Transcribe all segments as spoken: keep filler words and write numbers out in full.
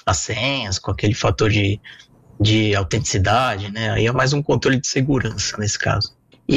as senhas, com aquele fator de, de autenticidade, né? Aí é mais um controle de segurança nesse caso.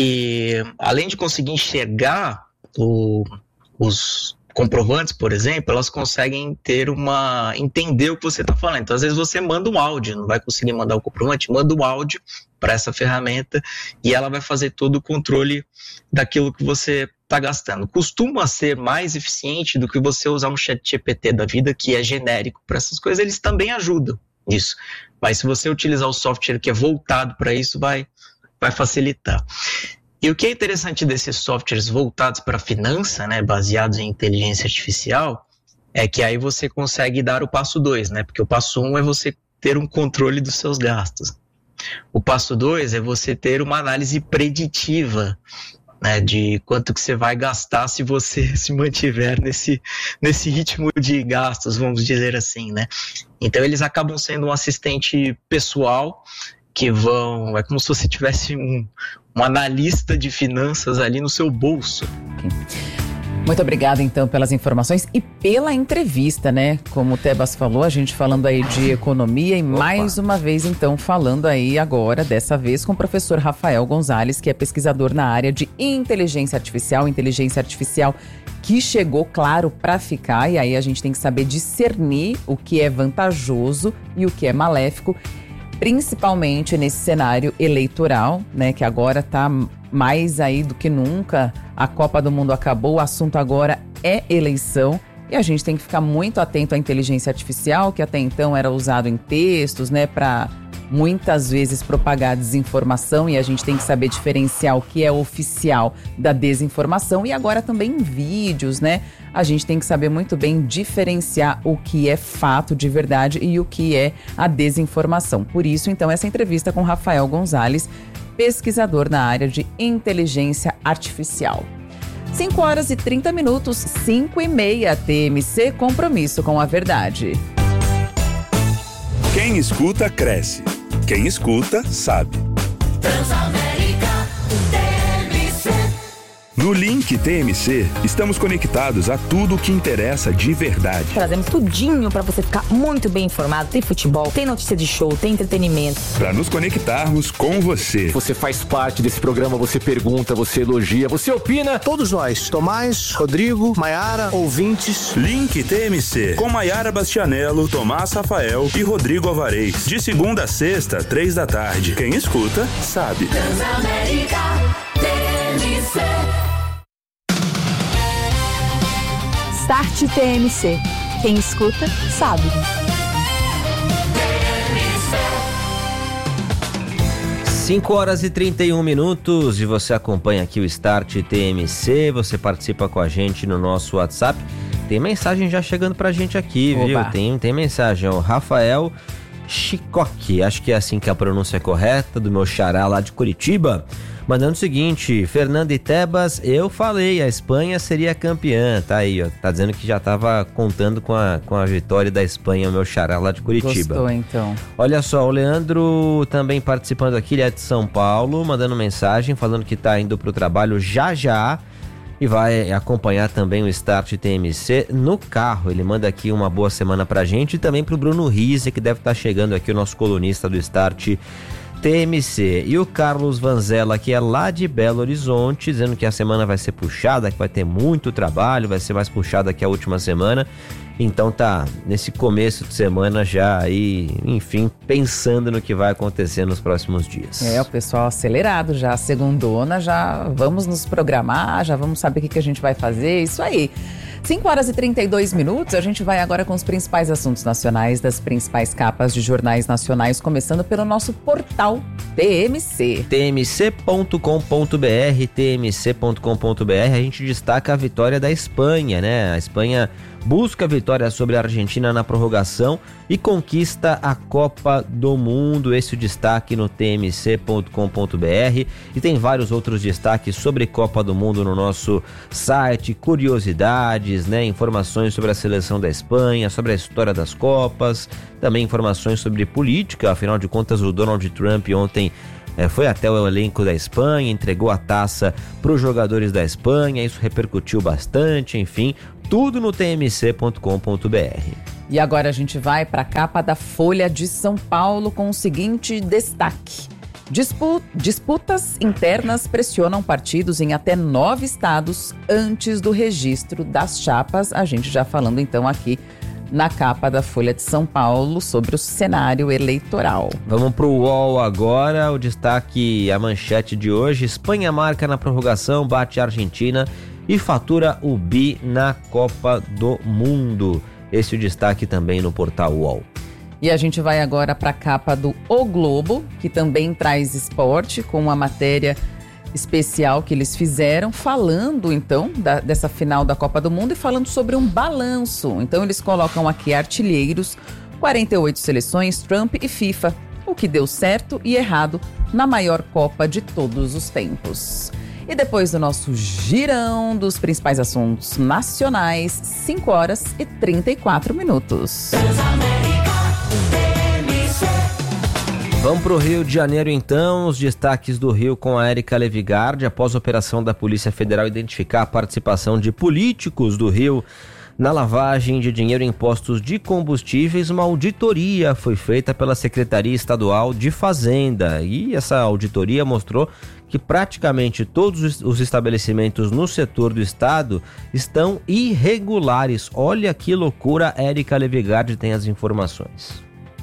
E além de conseguir enxergar o, os comprovantes, por exemplo, elas conseguem ter uma entender o que você está falando. Então, às vezes você manda um áudio, não vai conseguir mandar o comprovante, manda um áudio para essa ferramenta e ela vai fazer todo o controle daquilo que você está gastando. Costuma ser mais eficiente do que você usar um chat G P T da vida, que é genérico para essas coisas. Eles também ajudam nisso, mas se você utilizar o software que é voltado para isso, vai, vai facilitar. E o que é interessante desses softwares voltados para a finança, né, baseados em inteligência artificial, é que aí você consegue dar o passo dois, né? Porque o passo um é você ter um controle dos seus gastos. O passo dois é você ter uma análise preditiva, né, de quanto que você vai gastar se você se mantiver nesse, nesse ritmo de gastos, vamos dizer assim, né? Então eles acabam sendo um assistente pessoal que vão... É como se você tivesse um, um analista de finanças ali no seu bolso. Muito obrigada, então, pelas informações e pela entrevista, né? Como o Tebas falou, a gente falando aí de economia e Opa. mais uma vez, então, falando aí agora, dessa vez, com o professor Rafael Gonzalez, que é pesquisador na área de inteligência artificial, inteligência artificial que chegou, claro, para ficar, e aí a gente tem que saber discernir o que é vantajoso e o que é maléfico, principalmente nesse cenário eleitoral, né, que agora está mais aí do que nunca. A Copa do Mundo acabou, o assunto agora é eleição e a gente tem que ficar muito atento à inteligência artificial, que até então era usado em textos, né, para muitas vezes propagar desinformação, e a gente tem que saber diferenciar o que é oficial da desinformação, e agora também em vídeos, né? A gente tem que saber muito bem diferenciar o que é fato de verdade e o que é a desinformação. Por isso, então, essa entrevista com Rafael Gonzalez, pesquisador na área de inteligência artificial. cinco horas e trinta minutos, cinco e meia, T M C, compromisso com a verdade. Quem escuta, cresce. Quem escuta, sabe. Transamérica T M C. No Link T M C, estamos conectados a tudo o que interessa de verdade. Trazemos tudinho para você ficar muito bem informado. Tem futebol, tem notícia de show, tem entretenimento. Para nos conectarmos com você. Você faz parte desse programa, você pergunta, você elogia, você opina. Todos nós, Tomás, Rodrigo, Maiara, ouvintes. Link T M C, com Maiara Bastianello, Tomás Rafael e Rodrigo Alvarez. De segunda a sexta, três da tarde. Quem escuta, sabe. Transamérica T M C. Start T M C. Quem escuta, sabe. cinco horas e trinta e um minutos e você acompanha aqui o Start T M C, você participa com a gente no nosso WhatsApp. Tem mensagem já chegando pra gente aqui, Oba. viu? Tem, tem mensagem, o Rafael Chicoque, acho que é assim que a pronúncia é correta, do meu xará lá de Curitiba. Mandando o seguinte: Fernando e Tebas, eu falei, a Espanha seria campeã. Tá aí, ó. Tá dizendo que já tava contando com a, com a vitória da Espanha, o meu xará lá de Curitiba. Gostou, então. Olha só, o Leandro também participando aqui, ele é de São Paulo, mandando mensagem, falando que tá indo pro trabalho já já e vai acompanhar também o Start T M C no carro. Ele manda aqui uma boa semana pra gente e também pro Bruno Rise, que deve estar chegando aqui, o nosso colunista do Start T M C. E o Carlos Vanzella, que é lá de Belo Horizonte, dizendo que a semana vai ser puxada, que vai ter muito trabalho, vai ser mais puxada que a última semana. Então tá nesse começo de semana já aí, enfim, pensando no que vai acontecer nos próximos dias. É, o pessoal acelerado já, segundona, já vamos nos programar, já vamos saber o que, que a gente vai fazer, isso aí. cinco horas e trinta e dois minutos, a gente vai agora com os principais assuntos nacionais das principais capas de jornais nacionais, começando pelo nosso portal T M C. T M C ponto com ponto b r, T M C ponto com ponto b r, a gente destaca a vitória da Espanha, né? A Espanha busca a vitória sobre a Argentina na prorrogação e conquista a Copa do Mundo. Esse é o destaque no T M C ponto com ponto b r e tem vários outros destaques sobre Copa do Mundo no nosso site, curiosidades, né, informações sobre a seleção da Espanha, sobre a história das Copas, também informações sobre política. Afinal de contas, o Donald Trump ontem É, foi até o elenco da Espanha, entregou a taça para os jogadores da Espanha, isso repercutiu bastante, enfim, tudo no t m c ponto com ponto b r. E agora a gente vai para a capa da Folha de São Paulo com o seguinte destaque. Dispu- disputas internas pressionam partidos em até nove estados antes do registro das chapas. A gente já falando então aqui na capa da Folha de São Paulo sobre o cenário eleitoral. Vamos pro U O L agora, o destaque, a manchete de hoje: Espanha marca na prorrogação, bate a Argentina e fatura o bi na Copa do Mundo. Esse é o destaque também no portal U O L. E a gente vai agora para a capa do O Globo, que também traz esporte, com uma matéria especial que eles fizeram, falando então da, dessa final da Copa do Mundo e falando sobre um balanço. Então eles colocam aqui artilheiros, quarenta e oito seleções, Trump e FIFA, o que deu certo e errado na maior Copa de todos os tempos. E depois do nosso girão dos principais assuntos nacionais, cinco horas e trinta e quatro minutos. Vamos para o Rio de Janeiro então, os destaques do Rio com a Érica Levigardi. Após a operação da Polícia Federal identificar a participação de políticos do Rio na lavagem de dinheiro em postos de combustíveis, uma auditoria foi feita pela Secretaria Estadual de Fazenda. E essa auditoria mostrou que praticamente todos os estabelecimentos no setor do estado estão irregulares. Olha que loucura, Érica Levigardi tem as informações.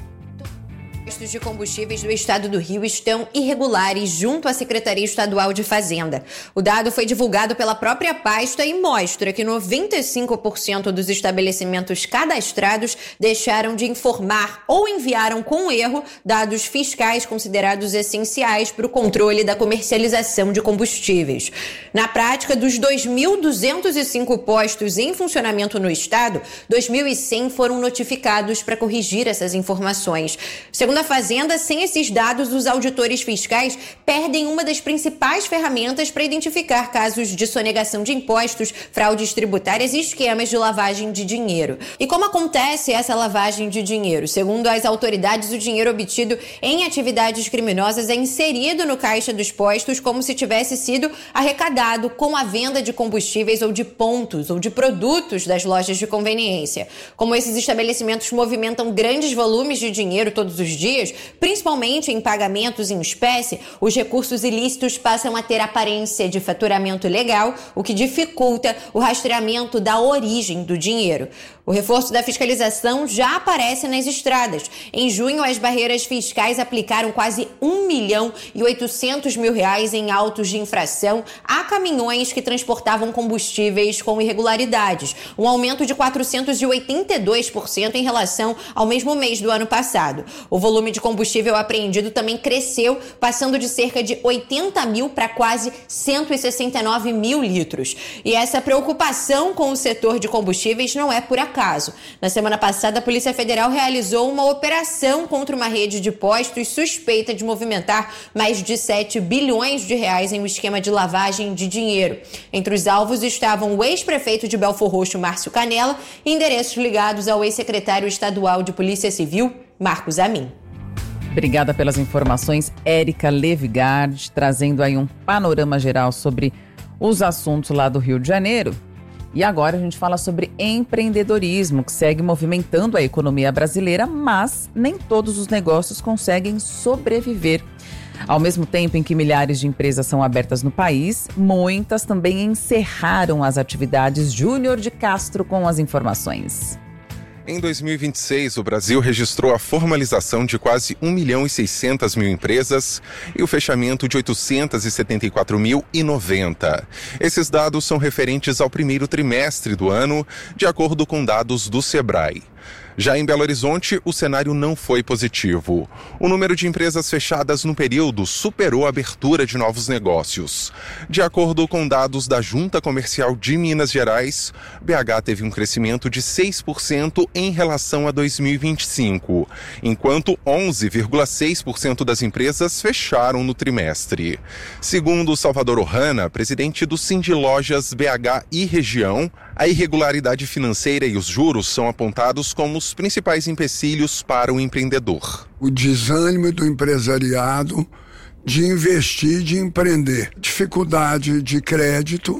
Postos de combustíveis do estado do Rio estão irregulares junto à Secretaria Estadual de Fazenda. O dado foi divulgado pela própria pasta e mostra que noventa e cinco por cento dos estabelecimentos cadastrados deixaram de informar ou enviaram com erro dados fiscais considerados essenciais para o controle da comercialização de combustíveis. Na prática, dos dois mil duzentos e cinco postos em funcionamento no estado, dois mil e cem foram notificados para corrigir essas informações. Segundo a Fazenda, sem esses dados, os auditores fiscais perdem uma das principais ferramentas para identificar casos de sonegação de impostos, fraudes tributárias e esquemas de lavagem de dinheiro. E como acontece essa lavagem de dinheiro? Segundo as autoridades, o dinheiro obtido em atividades criminosas é inserido no caixa dos postos como se tivesse sido arrecadado com a venda de combustíveis ou de pontos ou de produtos das lojas de conveniência. Como esses estabelecimentos movimentam grandes volumes de dinheiro todos os dias, principalmente em pagamentos em espécie, os recursos ilícitos passam a ter aparência de faturamento legal, o que dificulta o rastreamento da origem do dinheiro. O reforço da fiscalização já aparece nas estradas. Em junho, as barreiras fiscais aplicaram quase um milhão e oitocentos mil reais em autos de infração a caminhões que transportavam combustíveis com irregularidades, um aumento de quatrocentos e oitenta e dois por cento em relação ao mesmo mês do ano passado. O volume de combustível apreendido também cresceu, passando de cerca de oitenta mil para quase cento e sessenta e nove mil litros. E essa preocupação com o setor de combustíveis não é por acaso. Na semana passada, a Polícia Federal realizou uma operação contra uma rede de postos suspeita de movimentar mais de sete bilhões de reais em um esquema de lavagem de dinheiro. Entre os alvos estavam o ex-prefeito de Belfor Roxo, Márcio Canela, e endereços ligados ao ex-secretário estadual de Polícia Civil, Marcos Amin. Obrigada pelas informações, Érica Levigardi, trazendo aí um panorama geral sobre os assuntos lá do Rio de Janeiro. E agora a gente fala sobre empreendedorismo, que segue movimentando a economia brasileira, mas nem todos os negócios conseguem sobreviver. Ao mesmo tempo em que milhares de empresas são abertas no país, muitas também encerraram as atividades. Júnior de Castro com as informações. Em dois mil e vinte e seis, o Brasil registrou a formalização de quase um milhão e seiscentas mil empresas e o fechamento de oitocentos e setenta e quatro mil e noventa. Esses dados são referentes ao primeiro trimestre do ano, de acordo com dados do Sebrae. Já em Belo Horizonte, o cenário não foi positivo. O número de empresas fechadas no período superou a abertura de novos negócios. De acordo com dados da Junta Comercial de Minas Gerais, B H teve um crescimento de seis por cento em relação a dois mil e vinte e cinco, enquanto onze vírgula seis por cento das empresas fecharam no trimestre. Segundo Salvador Ohana, presidente do Cindy Lojas B H e Região, a irregularidade financeira e os juros são apontados como os principais empecilhos para o empreendedor. O desânimo do empresariado de investir, de empreender. Dificuldade de crédito,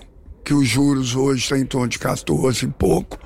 que os juros hoje estão em torno de quatorze e pouco,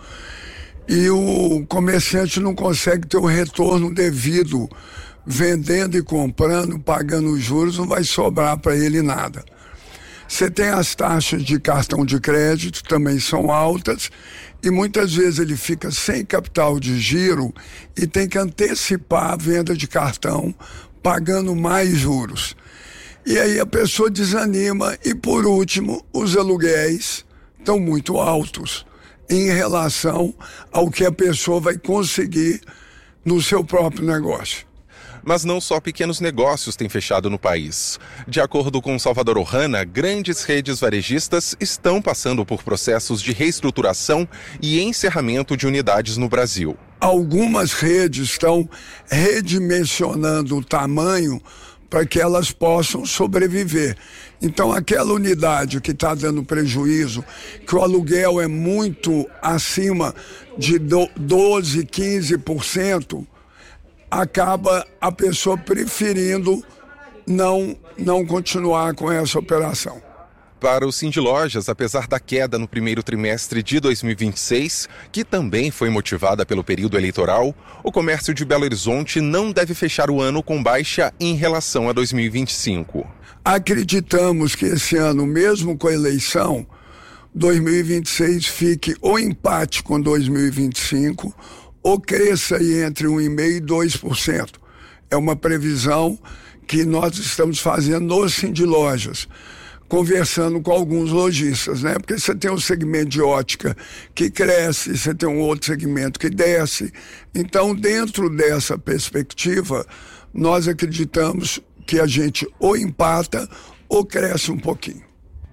e o comerciante não consegue ter o retorno devido, vendendo e comprando, pagando os juros, não vai sobrar para ele nada. Você tem as taxas de cartão de crédito, também são altas, e muitas vezes ele fica sem capital de giro e tem que antecipar a venda de cartão, pagando mais juros. E aí a pessoa desanima. E por último, os aluguéis estão muito altos em relação ao que a pessoa vai conseguir no seu próprio negócio. Mas não só pequenos negócios têm fechado no país. De acordo com Salvador Ohana, grandes redes varejistas estão passando por processos de reestruturação e encerramento de unidades no Brasil. Algumas redes estão redimensionando o tamanho para que elas possam sobreviver. Então, aquela unidade que está dando prejuízo, que o aluguel é muito acima de doze, quinze por cento, acaba a pessoa preferindo não, não continuar com essa operação. Para o Cindy Lojas, apesar da queda no primeiro trimestre de dois mil e vinte e seis, que também foi motivada pelo período eleitoral, o comércio de Belo Horizonte não deve fechar o ano com baixa em relação a dois mil e vinte e cinco. Acreditamos que esse ano, mesmo com a eleição, dois mil e vinte e seis fique ou empate com dois mil e vinte e cinco, ou cresça aí entre um vírgula cinco por cento e dois por cento. É uma previsão que nós estamos fazendo no Cindy Lojas, conversando com alguns lojistas, né? Porque você tem um segmento de ótica que cresce, você tem um outro segmento que desce. Então, dentro dessa perspectiva, nós acreditamos que a gente ou empata ou cresce um pouquinho.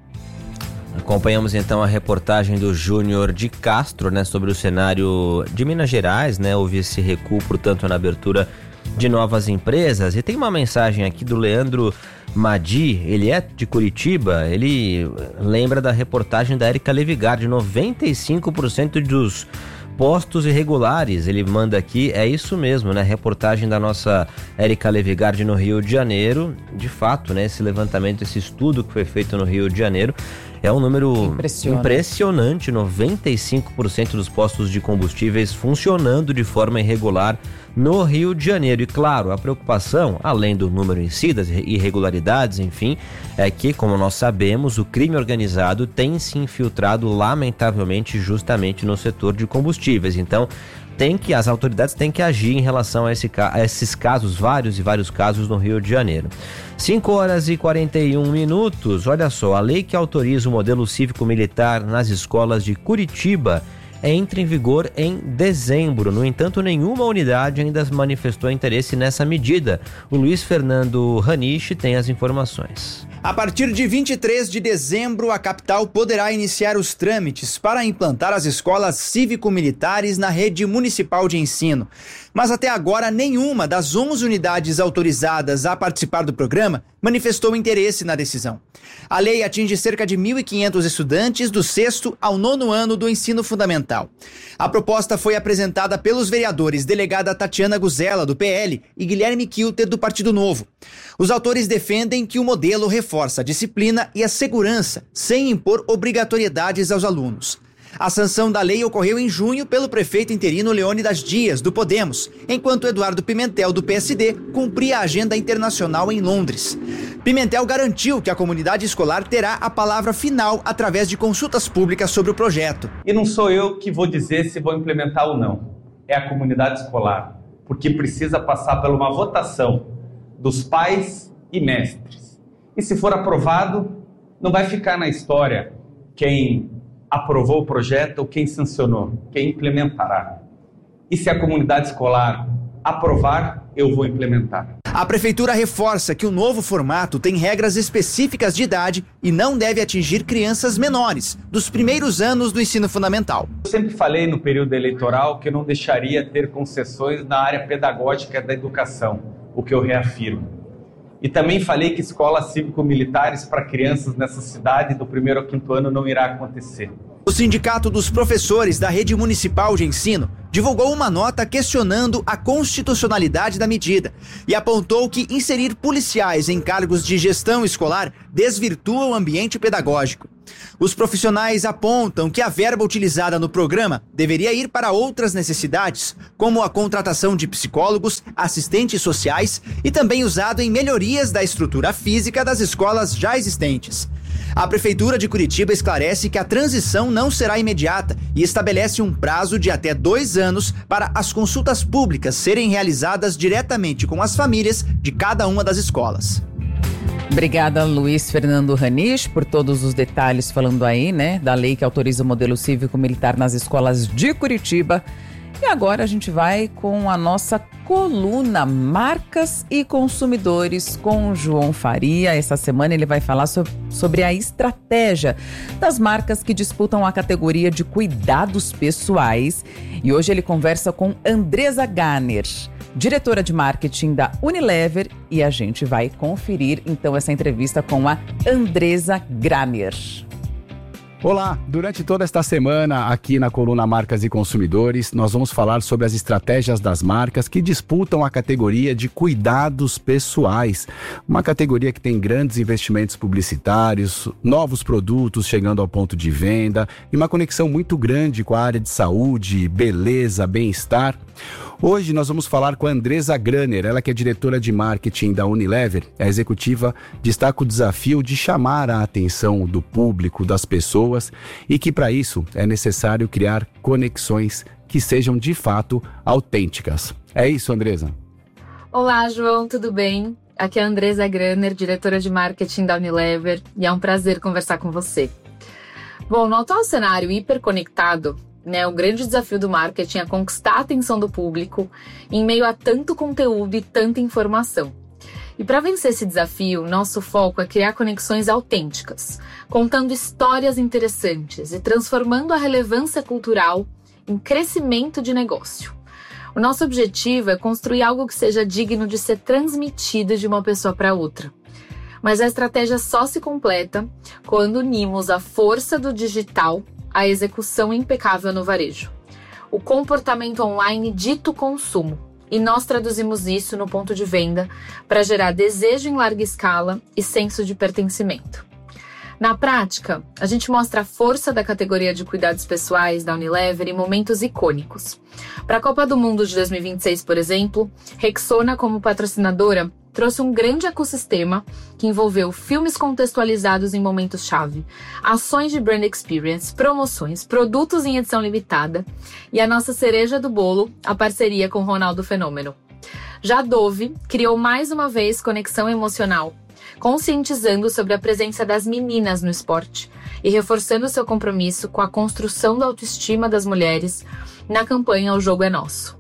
Acompanhamos então a reportagem do Júnior de Castro, né, sobre o cenário de Minas Gerais, né? Houve esse recuo, portanto, na abertura de novas empresas. E tem uma mensagem aqui do Leandro Madi, ele é de Curitiba, ele lembra da reportagem da Érica Levigard, noventa e cinco por cento dos postos irregulares, ele manda aqui, é isso mesmo, né? Reportagem da nossa Érica Levigard no Rio de Janeiro, de fato, né? Esse levantamento, esse estudo que foi feito no Rio de Janeiro, é um número Impressiona. impressionante, noventa e cinco por cento dos postos de combustíveis funcionando de forma irregular no Rio de Janeiro. E claro, a preocupação, além do número em si, das irregularidades, enfim, é que, como nós sabemos, o crime organizado tem se infiltrado lamentavelmente justamente no setor de combustíveis. Então, tem que, as autoridades têm que agir em relação a, esse, a esses casos, vários e vários casos no Rio de Janeiro. cinco horas e quarenta e um minutos, olha só, a lei que autoriza o modelo cívico-militar nas escolas de Curitiba entra em vigor em dezembro. No entanto, nenhuma unidade ainda manifestou interesse nessa medida. O Luiz Fernando Raniche tem as informações. A partir de vinte e três de dezembro, a capital poderá iniciar os trâmites para implantar as escolas cívico-militares na rede municipal de ensino. Mas até agora, nenhuma das onze unidades autorizadas a participar do programa manifestou interesse na decisão. A lei atinge cerca de mil e quinhentos estudantes do sexto ao nono ano do ensino fundamental. A proposta foi apresentada pelos vereadores delegada Tatiana Guzella, do P L, e Guilherme Kilter, do Partido Novo. Os autores defendem que o modelo reforça a disciplina e a segurança, sem impor obrigatoriedades aos alunos. A sanção da lei ocorreu em junho pelo prefeito interino Leônidas Dias, do Podemos, enquanto Eduardo Pimentel, do P S D, cumpria a agenda internacional em Londres. Pimentel garantiu que a comunidade escolar terá a palavra final através de consultas públicas sobre o projeto. E não sou eu que vou dizer se vou implementar ou não, é a comunidade escolar, porque precisa passar por uma votação dos pais e mestres. E se for aprovado, não vai ficar na história quem aprovou o projeto ou quem sancionou, quem implementará. E se a comunidade escolar aprovar, eu vou implementar. A prefeitura reforça que o novo formato tem regras específicas de idade e não deve atingir crianças menores, dos primeiros anos do ensino fundamental. Eu sempre falei no período eleitoral que eu não deixaria ter concessões na área pedagógica da educação, o que eu reafirmo. E também falei que escolas cívico-militares para crianças nessa cidade do primeiro ao quinto ano não irá acontecer. O Sindicato dos Professores da Rede Municipal de Ensino divulgou uma nota questionando a constitucionalidade da medida e apontou que inserir policiais em cargos de gestão escolar desvirtua o ambiente pedagógico. Os profissionais apontam que a verba utilizada no programa deveria ir para outras necessidades, como a contratação de psicólogos, assistentes sociais e também usado em melhorias da estrutura física das escolas já existentes. A Prefeitura de Curitiba esclarece que a transição não será imediata e estabelece um prazo de até dois anos para as consultas públicas serem realizadas diretamente com as famílias de cada uma das escolas. Obrigada, Luiz Fernando Ranish, por todos os detalhes falando aí, né, da lei que autoriza o modelo cívico-militar nas escolas de Curitiba. E agora a gente vai com a nossa coluna Marcas e Consumidores com o João Faria. Essa semana ele vai falar so- sobre a estratégia das marcas que disputam a categoria de cuidados pessoais. E hoje ele conversa com Andresa Ganner, diretora de marketing da Unilever, e a gente vai conferir então essa entrevista com a Andresa Ganner. Olá, durante toda esta semana aqui na coluna Marcas e Consumidores, nós vamos falar sobre as estratégias das marcas que disputam a categoria de cuidados pessoais, uma categoria que tem grandes investimentos publicitários, novos produtos chegando ao ponto de venda e uma conexão muito grande com a área de saúde, beleza, bem-estar. Hoje nós vamos falar com a Andresa Ganner, ela que é diretora de marketing da Unilever. A executiva destaca o desafio de chamar a atenção do público, das pessoas, e que para isso é necessário criar conexões que sejam de fato autênticas. É isso, Andresa? Olá, João, tudo bem? Aqui é a Andresa Ganner, diretora de marketing da Unilever, e é um prazer conversar com você. Bom, no atual cenário hiperconectado, Né, o grande desafio do marketing é conquistar a atenção do público em meio a tanto conteúdo e tanta informação. E para vencer esse desafio, nosso foco é criar conexões autênticas, contando histórias interessantes e transformando a relevância cultural em crescimento de negócio. O nosso objetivo é construir algo que seja digno de ser transmitido de uma pessoa para outra. Mas a estratégia só se completa quando unimos a força do digital a execução impecável no varejo. O comportamento online dita o consumo, e nós traduzimos isso no ponto de venda para gerar desejo em larga escala e senso de pertencimento. Na prática, a gente mostra a força da categoria de cuidados pessoais da Unilever em momentos icônicos. Para a Copa do Mundo de dois mil e vinte e seis, por exemplo, Rexona, como patrocinadora, trouxe um grande ecossistema que envolveu filmes contextualizados em momentos-chave, ações de brand experience, promoções, produtos em edição limitada e a nossa cereja do bolo, a parceria com Ronaldo Fenômeno. Já a Dove criou mais uma vez conexão emocional, conscientizando sobre a presença das meninas no esporte e reforçando seu compromisso com a construção da autoestima das mulheres na campanha O Jogo é Nosso.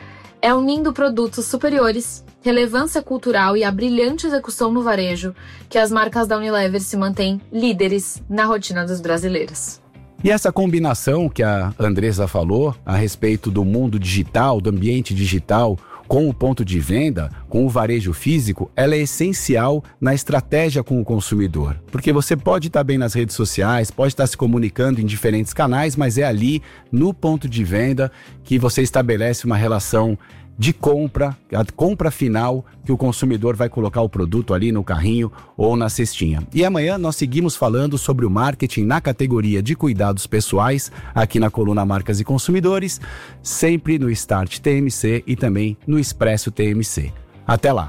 É unindo produtos superiores, relevância cultural e a brilhante execução no varejo que as marcas da Unilever se mantêm líderes na rotina dos brasileiros. E essa combinação que a Andresa falou a respeito do mundo digital, do ambiente digital, com o ponto de venda, com o varejo físico, ela é essencial na estratégia com o consumidor. Porque você pode estar bem nas redes sociais, pode estar se comunicando em diferentes canais, mas é ali, no ponto de venda, que você estabelece uma relação de compra, a compra final, que o consumidor vai colocar o produto ali no carrinho ou na cestinha. E amanhã nós seguimos falando sobre o marketing na categoria de cuidados pessoais, aqui na coluna Marcas e Consumidores, sempre no Start T M C e também no Expresso T M C. Até lá!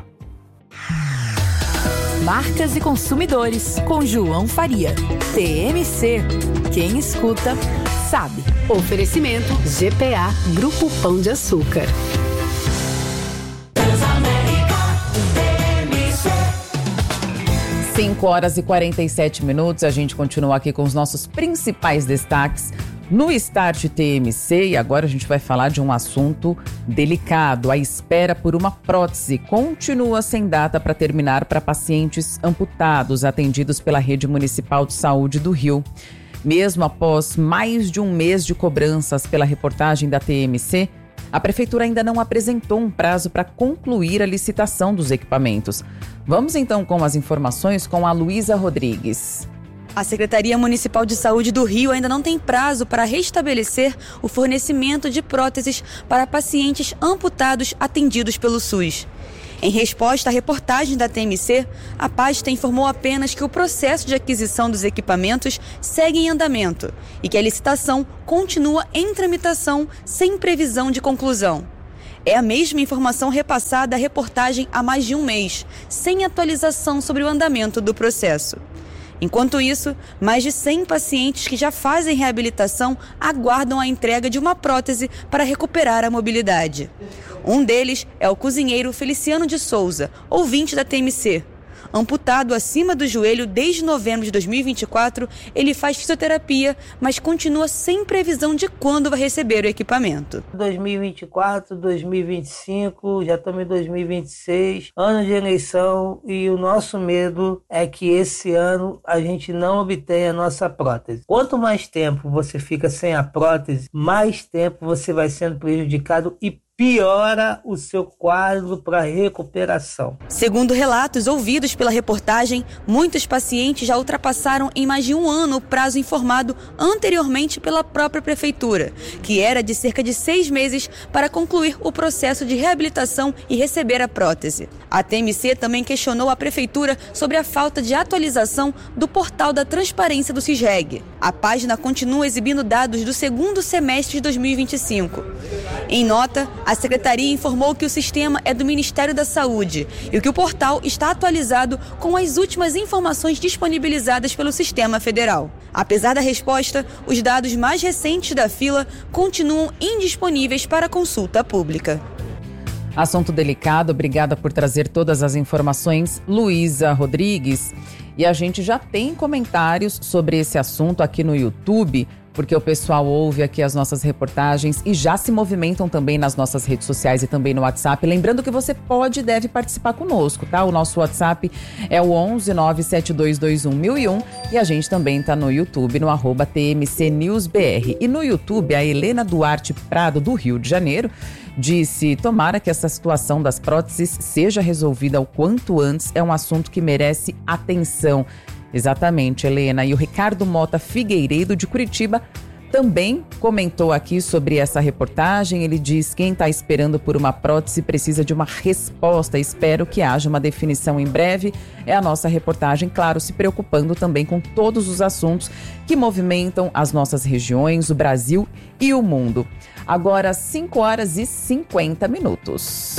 Marcas e Consumidores, com João Faria. T M C. Quem escuta, sabe. Oferecimento G P A, Grupo Pão de Açúcar. cinco horas e quarenta e sete minutos, a gente continua aqui com os nossos principais destaques no Start T M C e agora a gente vai falar de um assunto delicado. A espera por uma prótese continua sem data para terminar para pacientes amputados atendidos pela Rede Municipal de Saúde do Rio. Mesmo após mais de um mês de cobranças pela reportagem da T M C, a Prefeitura ainda não apresentou um prazo para concluir a licitação dos equipamentos. Vamos então com as informações com a Luísa Rodrigues. A Secretaria Municipal de Saúde do Rio ainda não tem prazo para restabelecer o fornecimento de próteses para pacientes amputados atendidos pelo SUS. Em resposta à reportagem da T M C, a pasta informou apenas que o processo de aquisição dos equipamentos segue em andamento e que a licitação continua em tramitação sem previsão de conclusão. É a mesma informação repassada à reportagem há mais de um mês, sem atualização sobre o andamento do processo. Enquanto isso, mais de cem pacientes que já fazem reabilitação aguardam a entrega de uma prótese para recuperar a mobilidade. Um deles é o cozinheiro Feliciano de Souza, ouvinte da T M C. Amputado acima do joelho desde novembro de dois mil e vinte e quatro, ele faz fisioterapia, mas continua sem previsão de quando vai receber o equipamento. dois mil e vinte e quatro, dois mil e vinte e cinco, já estamos em dois mil e vinte e seis, ano de eleição, e o nosso medo é que esse ano a gente não obtenha a nossa prótese. Quanto mais tempo você fica sem a prótese, mais tempo você vai sendo prejudicado e piora o seu quadro para recuperação. Segundo relatos ouvidos pela reportagem, muitos pacientes já ultrapassaram em mais de um ano o prazo informado anteriormente pela própria prefeitura, que era de cerca de seis meses para concluir o processo de reabilitação e receber a prótese. A T M C também questionou a prefeitura sobre a falta de atualização do portal da transparência do CISREG. A página continua exibindo dados do segundo semestre de dois mil e vinte e cinco. Em nota, a Secretaria informou que o sistema é do Ministério da Saúde e que o portal está atualizado com as últimas informações disponibilizadas pelo Sistema Federal. Apesar da resposta, os dados mais recentes da fila continuam indisponíveis para consulta pública. Assunto delicado, obrigada por trazer todas as informações, Luísa Rodrigues. E a gente já tem comentários sobre esse assunto aqui no YouTube, porque o pessoal ouve aqui as nossas reportagens e já se movimentam também nas nossas redes sociais e também no WhatsApp. Lembrando que você pode e deve participar conosco, tá? O nosso WhatsApp é o onze nove sete dois dois um mil e um e a gente também tá no YouTube, no arroba T M C News B R. E no YouTube, a Helena Duarte Prado, do Rio de Janeiro, disse: tomara que essa situação das próteses seja resolvida o quanto antes, é um assunto que merece atenção. Exatamente, Helena. E o Ricardo Mota Figueiredo, de Curitiba, também comentou aqui sobre essa reportagem. Ele diz: quem está esperando por uma prótese precisa de uma resposta. Espero que haja uma definição em breve. É a nossa reportagem, claro, se preocupando também com todos os assuntos que movimentam as nossas regiões, o Brasil e o mundo. Agora, cinco horas e cinquenta minutos.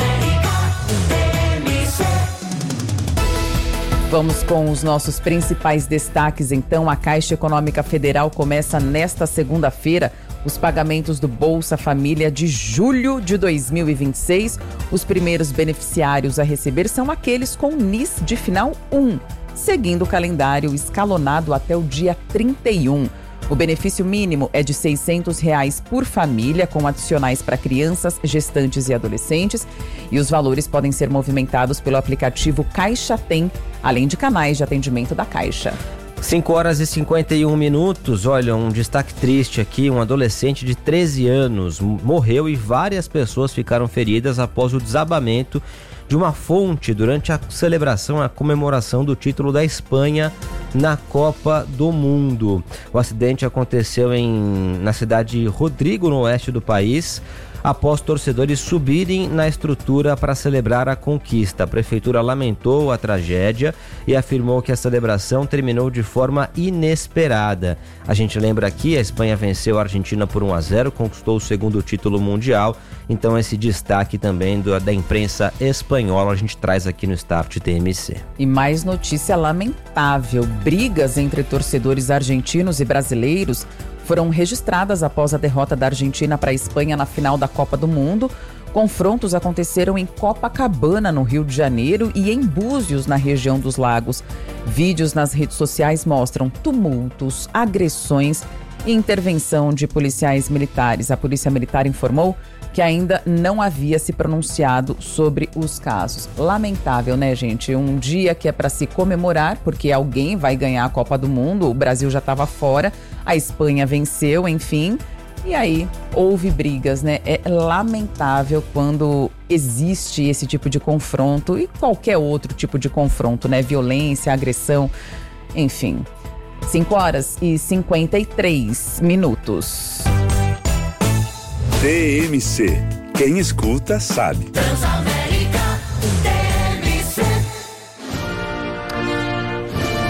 Vamos com os nossos principais destaques, então. A Caixa Econômica Federal começa nesta segunda-feira os pagamentos do Bolsa Família de julho de dois mil e vinte e seis. Os primeiros beneficiários a receber são aqueles com N I S de final um, seguindo o calendário escalonado até o dia trinta e um. O benefício mínimo é de seiscentos reais por família, com adicionais para crianças, gestantes e adolescentes. E os valores podem ser movimentados pelo aplicativo Caixa Tem, além de canais de atendimento da Caixa. cinco horas e cinquenta e um minutos. Olha, um destaque triste aqui. Um adolescente de treze anos morreu e várias pessoas ficaram feridas após o desabamento de uma fonte durante a celebração, a comemoração do título da Espanha na Copa do Mundo. O acidente aconteceu em, na cidade de Rodrigo, no oeste do país, após torcedores subirem na estrutura para celebrar a conquista. A prefeitura lamentou a tragédia e afirmou que a celebração terminou de forma inesperada. A gente lembra aqui, a Espanha venceu a Argentina por um a zero, conquistou o segundo título mundial. Então esse destaque também do, da imprensa espanhola a gente traz aqui no Start T M C. E mais notícia lamentável: brigas entre torcedores argentinos e brasileiros foram registradas após a derrota da Argentina para a Espanha na final da Copa do Mundo. Confrontos aconteceram em Copacabana, no Rio de Janeiro, e em Búzios, na região dos Lagos. Vídeos nas redes sociais mostram tumultos, agressões e intervenção de policiais militares. A Polícia Militar informou que ainda não havia se pronunciado sobre os casos. Lamentável, né, gente? Um dia que é para se comemorar, porque alguém vai ganhar a Copa do Mundo, o Brasil já estava fora, a Espanha venceu, enfim, e aí houve brigas, né? É lamentável quando existe esse tipo de confronto e qualquer outro tipo de confronto, né? Violência, agressão, enfim. cinco horas e cinquenta e três minutos. T M C. Quem escuta, sabe. Transamérica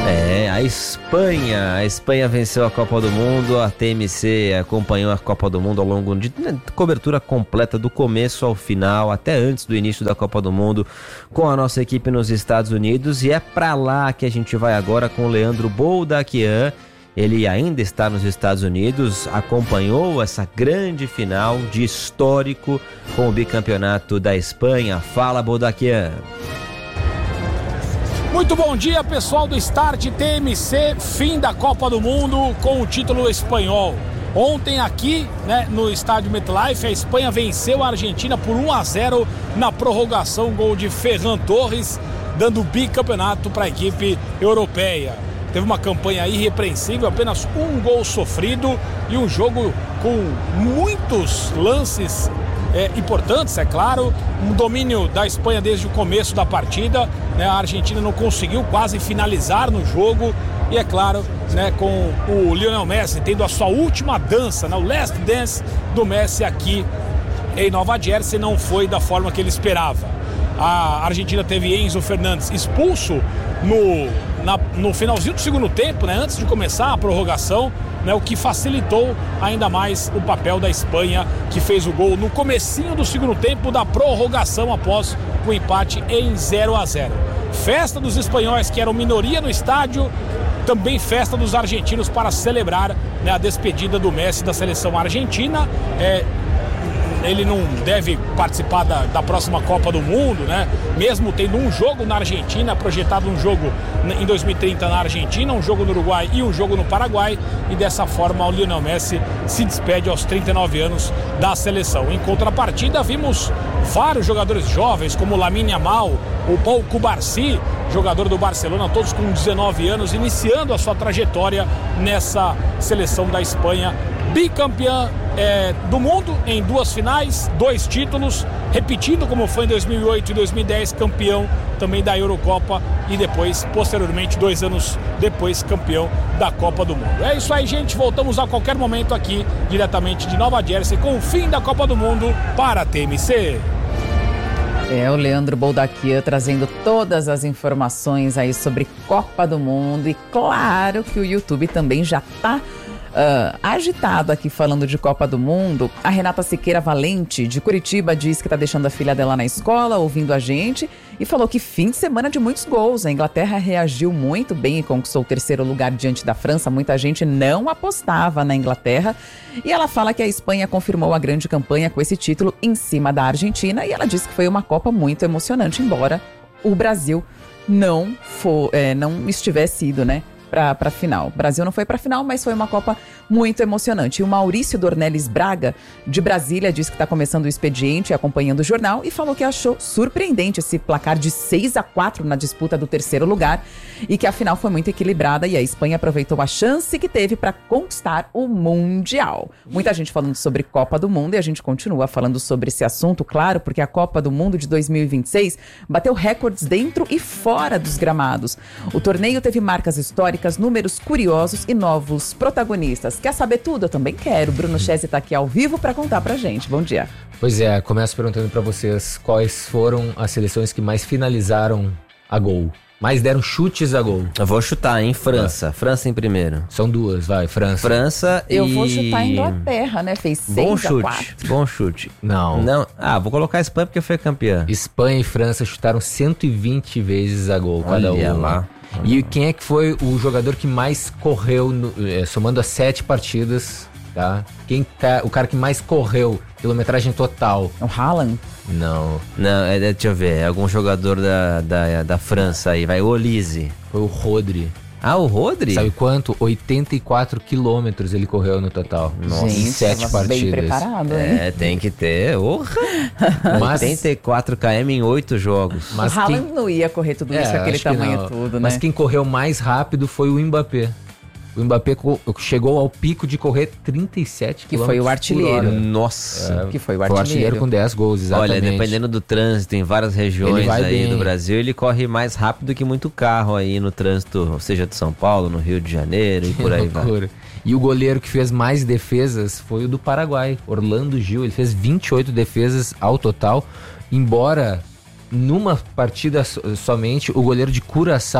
É, a Espanha, a Espanha venceu a Copa do Mundo, a T M C acompanhou a Copa do Mundo ao longo de né, cobertura completa do começo ao final, até antes do início da Copa do Mundo, com a nossa equipe nos Estados Unidos, e é pra lá que a gente vai agora com o Leandro Boldaquian. Ele ainda está nos Estados Unidos, acompanhou essa grande final de histórico com o bicampeonato da Espanha. Fala, Boldaquian. Muito bom dia, pessoal do Start T M C, fim da Copa do Mundo com o título espanhol. Ontem aqui, né, no estádio MetLife, a Espanha venceu a Argentina por um a zero na prorrogação, gol de Ferran Torres, dando bicampeonato para a equipe europeia. Teve uma campanha irrepreensível, apenas um gol sofrido e um jogo com muitos lances É, importantes, é claro, um domínio da Espanha desde o começo da partida, né? A Argentina não conseguiu quase finalizar no jogo e é claro, né, com o Lionel Messi tendo a sua última dança, né, o last dance do Messi aqui em Nova Jersey, não foi da forma que ele esperava. A Argentina teve Enzo Fernandes expulso no, na, no finalzinho do segundo tempo, né, antes de começar a prorrogação, né, o que facilitou ainda mais o papel da Espanha, que fez o gol no comecinho do segundo tempo da prorrogação após o empate em zero a zero. Festa dos espanhóis, que eram minoria no estádio, também festa dos argentinos para celebrar, né, a despedida do Messi da seleção argentina. É, ele não deve participar da, da próxima Copa do Mundo, né? Mesmo tendo um jogo na Argentina, projetado um jogo em dois mil e trinta na Argentina, um jogo no Uruguai e um jogo no Paraguai, e dessa forma o Lionel Messi se despede aos trinta e nove anos da seleção. Em contrapartida, vimos vários jogadores jovens, como o Lamine Yamal, o Paul Cubarsí, jogador do Barcelona, todos com dezenove anos, iniciando a sua trajetória nessa seleção da Espanha, bicampeã é, do mundo em duas finais, dois títulos, repetindo como foi em dois mil e oito e dois mil e dez, campeão também da Eurocopa e depois, posteriormente, dois anos depois, campeão da Copa do Mundo. É isso aí, gente, voltamos a qualquer momento aqui, diretamente de Nova Jersey, com o fim da Copa do Mundo para a T M C. É, o Leandro Boldaquian trazendo todas as informações aí sobre Copa do Mundo, e claro que o YouTube também já tá Uh, agitado aqui falando de Copa do Mundo. A Renata Siqueira Valente, de Curitiba, diz que tá deixando a filha dela na escola, ouvindo a gente, e falou que fim de semana de muitos gols. A Inglaterra reagiu muito bem e conquistou o terceiro lugar diante da França. Muita gente não apostava na Inglaterra. E ela fala que a Espanha confirmou a grande campanha com esse título em cima da Argentina, e ela disse que foi uma Copa muito emocionante, embora o Brasil não, for, é, não estivesse ido, né, para a final. O Brasil não foi para a final, mas foi uma Copa muito emocionante. E o Maurício Dornelles Braga, de Brasília, disse que está começando o expediente, acompanhando o jornal, e falou que achou surpreendente esse placar de seis a quatro na disputa do terceiro lugar, e que a final foi muito equilibrada e a Espanha aproveitou a chance que teve para conquistar o Mundial. Muita gente falando sobre Copa do Mundo, e a gente continua falando sobre esse assunto, claro, porque a Copa do Mundo de dois mil e vinte e seis bateu recordes dentro e fora dos gramados. O torneio teve marcas históricas, números curiosos e novos protagonistas. Quer saber tudo? Eu também quero. Bruno Chese está aqui ao vivo para contar pra gente. Bom dia. Pois é, começo perguntando para vocês quais foram as seleções que mais finalizaram a gol. Mais deram chutes a gol. Eu vou chutar, hein? França. Ah. França em primeiro. São duas, vai. França. França e... Eu vou chutar a Inglaterra, né? Fez seis a quatro. Bom chute. Não. Não. Ah, vou colocar a Espanha porque foi campeã. Espanha e França chutaram cento e vinte vezes a gol cada Olha uma. lá. E quem é que foi o jogador que mais correu, no, é, somando as sete partidas, tá? Quem tá, o cara que mais correu, quilometragem total? O Haaland? Não. Não, é, deixa eu ver, é algum jogador da, da, da França aí, vai, o Olise. Foi o Rodri. Ah, o Rodri? Sabe quanto? oitenta e quatro quilômetros ele correu no total. Nossa, gente, em sete partidas. Bem preparado, hein? É, tem que ter. Orra! Mas... oitenta e quatro quilômetros em oito jogos. Mas o Haaland quem... não ia correr tudo isso, é, aquele tamanho todo, né? Mas quem correu mais rápido foi o Mbappé. O Mbappé chegou ao pico de correr trinta e sete quilômetros. Que foi o artilheiro. Nossa. É, que foi o artilheiro. Foi o artilheiro com dez gols, exatamente. Olha, dependendo do trânsito em várias regiões aí bem. do Brasil, ele corre mais rápido que muito carro aí no trânsito, seja de São Paulo, no Rio de Janeiro e por aí vai. E o goleiro que fez mais defesas foi o do Paraguai, Orlando Gil. Ele fez vinte e oito defesas ao total, embora numa partida somente o goleiro de Curaçao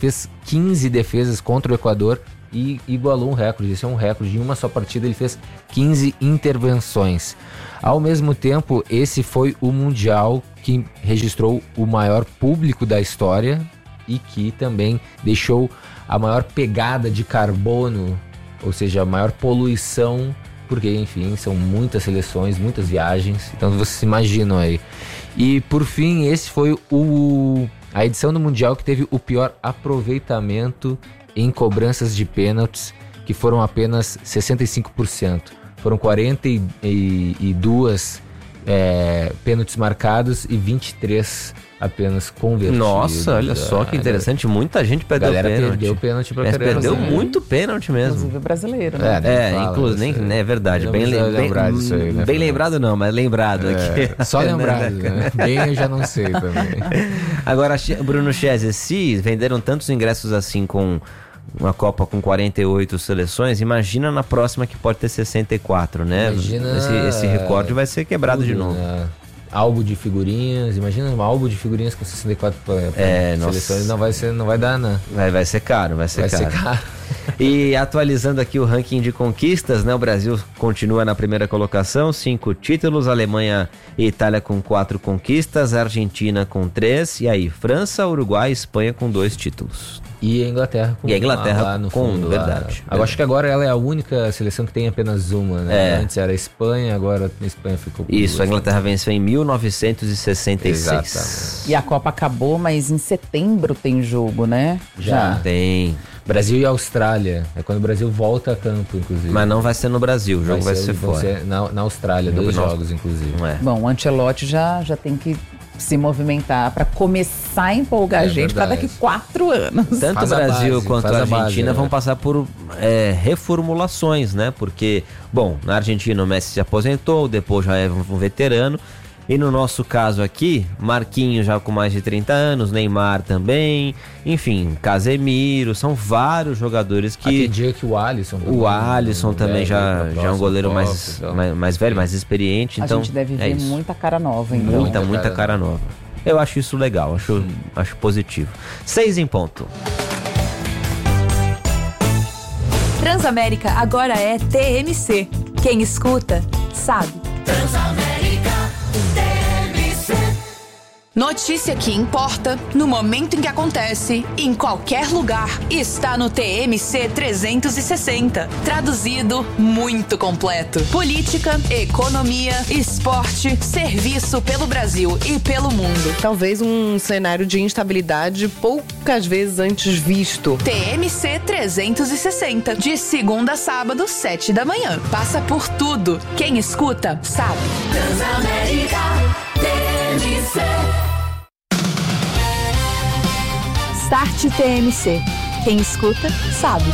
fez quinze defesas contra o Equador e igualou um recorde. Esse é um recorde. Em uma só partida ele fez quinze intervenções. Ao mesmo tempo, esse foi o Mundial que registrou o maior público da história e que também deixou a maior pegada de carbono, ou seja, a maior poluição, porque, enfim, são muitas seleções, muitas viagens, então vocês se imaginam aí. E, por fim, esse foi o, a edição do Mundial que teve o pior aproveitamento em cobranças de pênaltis, que foram apenas sessenta e cinco por cento. Foram quarenta e dois é, pênaltis marcados e vinte e três apenas convertidos. Nossa, olha só que interessante. Muita gente perdeu galera pênalti. perdeu pênalti pra Mas caramba, perdeu né? muito pênalti mesmo. Inclusive brasileiro, né? É, é inclusive, nem, é verdade. Bem, bem, lembrar disso aí, né, bem lembrado não, mas lembrado é, aqui. Só lembrado, né? Bem eu já não sei também. Agora, Bruno Chese, se venderam tantos ingressos assim com uma Copa com quarenta e oito seleções, imagina na próxima que pode ter sessenta e quatro, né? Imagina esse, esse recorde vai ser quebrado tudo, de novo. Né? Álbum de figurinhas, imagina um álbum de figurinhas com sessenta e quatro é, seleções, nossa. não vai ser, não vai dar, né? Vai, vai ser caro, vai ser vai caro. Ser caro. E atualizando aqui o ranking de conquistas, né? O Brasil continua na primeira colocação, cinco títulos, Alemanha e Itália com quatro conquistas, Argentina com três, e aí França, Uruguai e Espanha com dois títulos. E a Inglaterra com E a Inglaterra lá no com, fundo, verdade. Lá. verdade. Eu acho que agora ela é a única seleção que tem apenas uma, né? É. Antes era a Espanha, agora a Espanha ficou com Isso, duas. a Inglaterra venceu em mil novecentos e sessenta e seis. Exatamente. E a Copa acabou, mas em setembro tem jogo, né? Já. Tem. Brasil e Austrália. É quando o Brasil volta a campo, inclusive. Mas não vai ser no Brasil, o jogo vai, vai ser, ser fora. Ser na, na Austrália, no dois não. jogos, inclusive. Não é. Bom, o Ancelotti já, já tem que se movimentar para começar a empolgar É a gente para verdade. daqui quatro anos. Tanto Faz o a Brasil base, quanto faz a a Argentina base, né? vão passar por é, reformulações, né? Porque, bom, na Argentina o Messi se aposentou, depois já é um veterano. E no nosso caso aqui, Marquinhos já com mais de trinta anos, Neymar também, enfim, Casemiro, são vários jogadores que... Aquele dia que o Alisson... O Alisson um também já, já é um goleiro mais, então. mais, mais velho, mais experiente, A então gente deve é ver isso. muita cara nova, então. Muita, muita cara nova. Eu acho isso legal, acho, acho positivo. Seis em ponto. Transamérica agora é T M C. Quem escuta, sabe. Transamérica T M C. Notícia que importa, no momento em que acontece, em qualquer lugar, está no T M C trezentos e sessenta. Traduzido, muito completo. Política, economia, esporte, serviço pelo Brasil e pelo mundo. Talvez um cenário de instabilidade poucas vezes antes visto. T M C trezentos e sessenta, de segunda a sábado, sete da manhã. Passa por tudo. Quem escuta, sabe. Transamérica T M C. Start T M C. Quem escuta, sabe.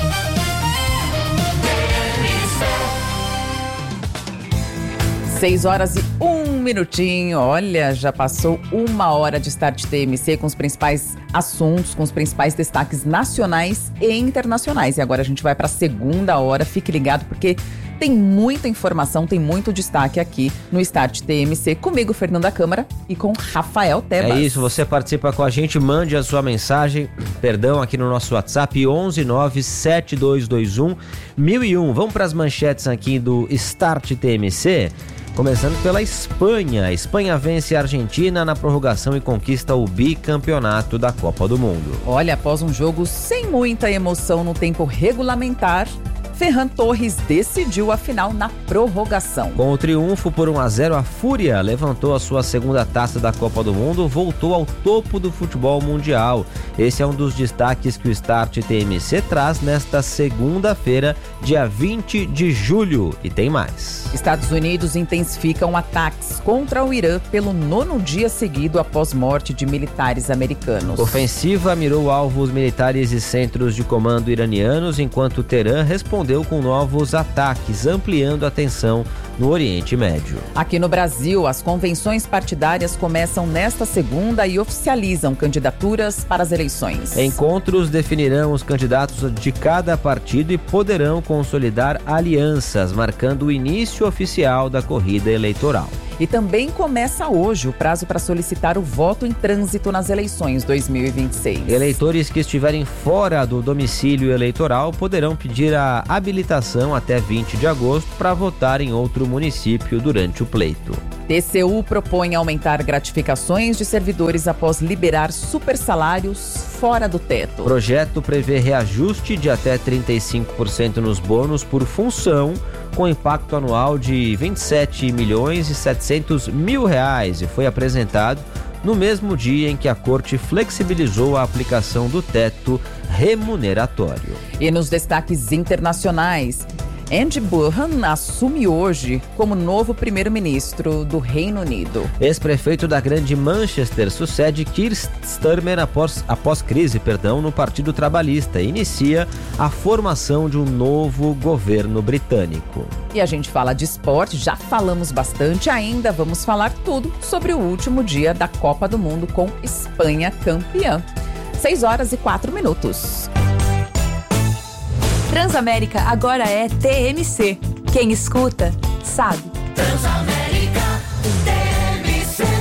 Seis horas e um minutinho. Olha, já passou uma hora de Start T M C com os principais assuntos, com os principais destaques nacionais e internacionais. E agora a gente vai para a segunda hora. Fique ligado porque tem muita informação, tem muito destaque aqui no Start T M C. Comigo, Fernanda Câmara, e com Rafael Tebas. É isso, você participa com a gente, mande a sua mensagem, perdão, aqui no nosso WhatsApp, onze nove sete dois dois um mil e um. Vamos para as manchetes aqui do Start T M C. Começando pela Espanha. A Espanha vence a Argentina na prorrogação e conquista o bicampeonato da Copa do Mundo. Olha, após um jogo sem muita emoção no tempo regulamentar, Ferran Torres decidiu a final na prorrogação. Com o triunfo por um a zero, a Fúria levantou a sua segunda taça da Copa do Mundo, voltou ao topo do futebol mundial. Esse é um dos destaques que o Start T M C traz nesta segunda-feira, dia vinte de julho. E tem mais. Estados Unidos intensificam ataques contra o Irã pelo nono dia seguido após morte de militares americanos. Ofensiva mirou alvos militares e centros de comando iranianos, enquanto Teherã respondeu com novos ataques, ampliando a tensão no Oriente Médio. Aqui no Brasil, as convenções partidárias começam nesta segunda e oficializam candidaturas para as eleições. Encontros definirão os candidatos de cada partido e poderão consolidar alianças, marcando o início oficial da corrida eleitoral. E também começa hoje o prazo para solicitar o voto em trânsito nas eleições dois mil e vinte e seis. Eleitores que estiverem fora do domicílio eleitoral poderão pedir a habilitação até vinte de agosto para votar em outro município durante o pleito. T C U propõe aumentar gratificações de servidores após liberar supersalários fora do teto. O projeto prevê reajuste de até trinta e cinco por cento nos bônus por função, com impacto anual de vinte e sete milhões e setecentos mil reais, e foi apresentado no mesmo dia em que a Corte flexibilizou a aplicação do teto remuneratório. E nos destaques internacionais, Andy Burnham assume hoje como novo primeiro-ministro do Reino Unido. Ex-prefeito da Grande Manchester sucede Keir Starmer após, após crise perdão, no Partido Trabalhista e inicia a formação de um novo governo britânico. E a gente fala de esporte, já falamos bastante, ainda vamos falar tudo sobre o último dia da Copa do Mundo com Espanha campeã. seis horas e quatro minutos. Transamérica agora é T M C. Quem escuta, sabe. Transamérica T M C.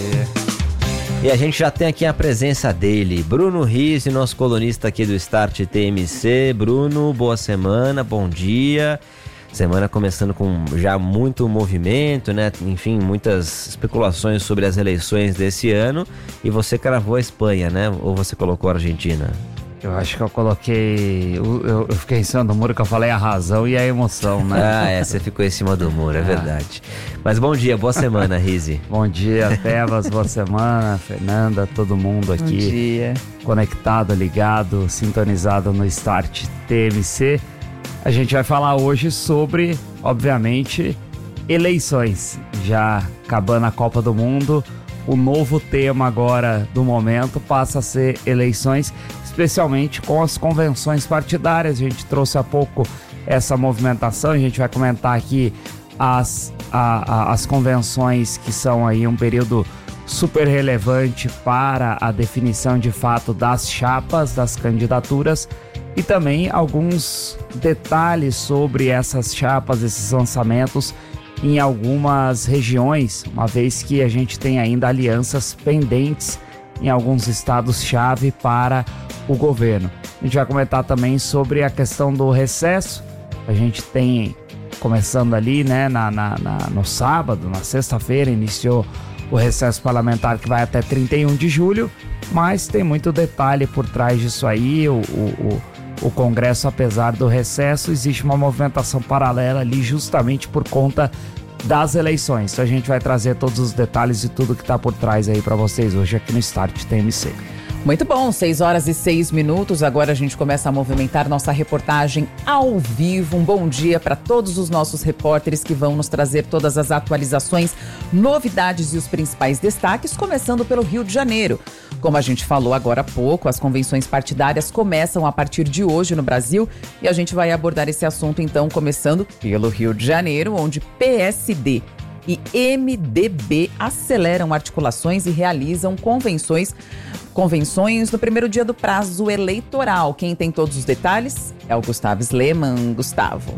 E a gente já tem aqui a presença dele, Bruno Rizzi, nosso colunista aqui do Start T M C. Bruno, boa semana, bom dia. Semana começando com já muito movimento, né? Enfim, muitas especulações sobre as eleições desse ano. E você cravou a Espanha, né? Ou você colocou a Argentina? Eu acho que eu coloquei... Eu, eu fiquei em cima do muro que eu falei a razão e a emoção, né? Ah, é, você ficou em cima do muro, é, é. verdade. Mas bom dia, boa semana, Rizzi. Bom dia, Tebas, boa semana, Fernanda, todo mundo aqui. Bom dia. Conectado, ligado, sintonizado no Start T M C. A gente vai falar hoje sobre, obviamente, eleições. Já acabando a Copa do Mundo, o novo tema agora do momento passa a ser eleições, especialmente com as convenções partidárias. A gente trouxe há pouco essa movimentação, a gente vai comentar aqui as, a, a, as convenções que são aí um período super relevante para a definição de fato das chapas, das candidaturas e também alguns detalhes sobre essas chapas, esses lançamentos em algumas regiões, uma vez que a gente tem ainda alianças pendentes em alguns estados-chave para o governo. A gente vai comentar também sobre a questão do recesso. A gente tem, começando ali, né, na, na, na, no sábado, na sexta-feira, iniciou o recesso parlamentar que vai até trinta e um de julho, mas tem muito detalhe por trás disso aí. O, o, o Congresso, apesar do recesso, existe uma movimentação paralela ali justamente por conta das eleições. Então a gente vai trazer todos os detalhes e tudo que está por trás aí para vocês hoje aqui no Start T M C. Muito bom, seis horas e seis minutos. Agora a gente começa a movimentar nossa reportagem ao vivo. Um bom dia para todos os nossos repórteres que vão nos trazer todas as atualizações, novidades e os principais destaques, começando pelo Rio de Janeiro. Como a gente falou agora há pouco, as convenções partidárias começam a partir de hoje no Brasil e a gente vai abordar esse assunto então começando pelo Rio de Janeiro, onde P S D e M D B aceleram articulações e realizam convenções, convenções no primeiro dia do prazo eleitoral. Quem tem todos os detalhes é o Gustavo Sleman. Gustavo.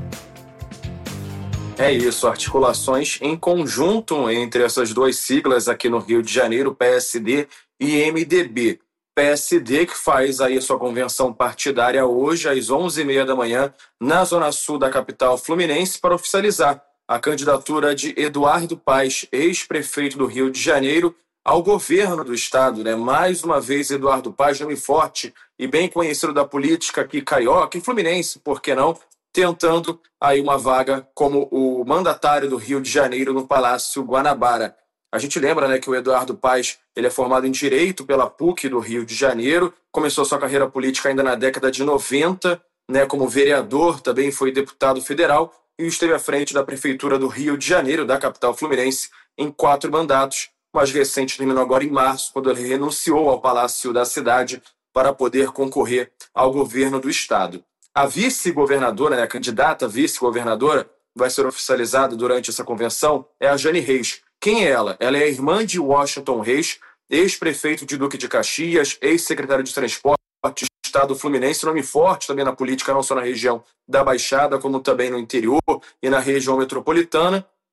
É isso, articulações em conjunto entre essas duas siglas aqui no Rio de Janeiro, P S D e M D B. P S D que faz aí a sua convenção partidária hoje às onze e meia da manhã na zona sul da capital fluminense para oficializar a candidatura de Eduardo Paes, ex-prefeito do Rio de Janeiro, ao governo do estado, né? Mais uma vez, Eduardo Paes, nome forte e bem conhecido da política aqui carioca e fluminense, por que não, tentando aí uma vaga como o mandatário do Rio de Janeiro no Palácio Guanabara. A gente lembra, né, que o Eduardo Paes ele é formado em Direito pela P U C do Rio de Janeiro, começou sua carreira política ainda na década de noventa, né, como vereador, também foi deputado federal e esteve à frente da Prefeitura do Rio de Janeiro, da capital fluminense, em quatro mandatos. O mais recente terminou agora em março, quando ele renunciou ao Palácio da Cidade para poder concorrer ao governo do estado. A vice-governadora, né, a candidata vice-governadora, vai ser oficializada durante essa convenção, é a Jane Reis. Quem é ela? Ela é a irmã de Washington Reis, ex-prefeito de Duque de Caxias, ex-secretário de Transporte, estado fluminense, nome forte também na política, não só na região da Baixada, como também no interior e na região metropolitana.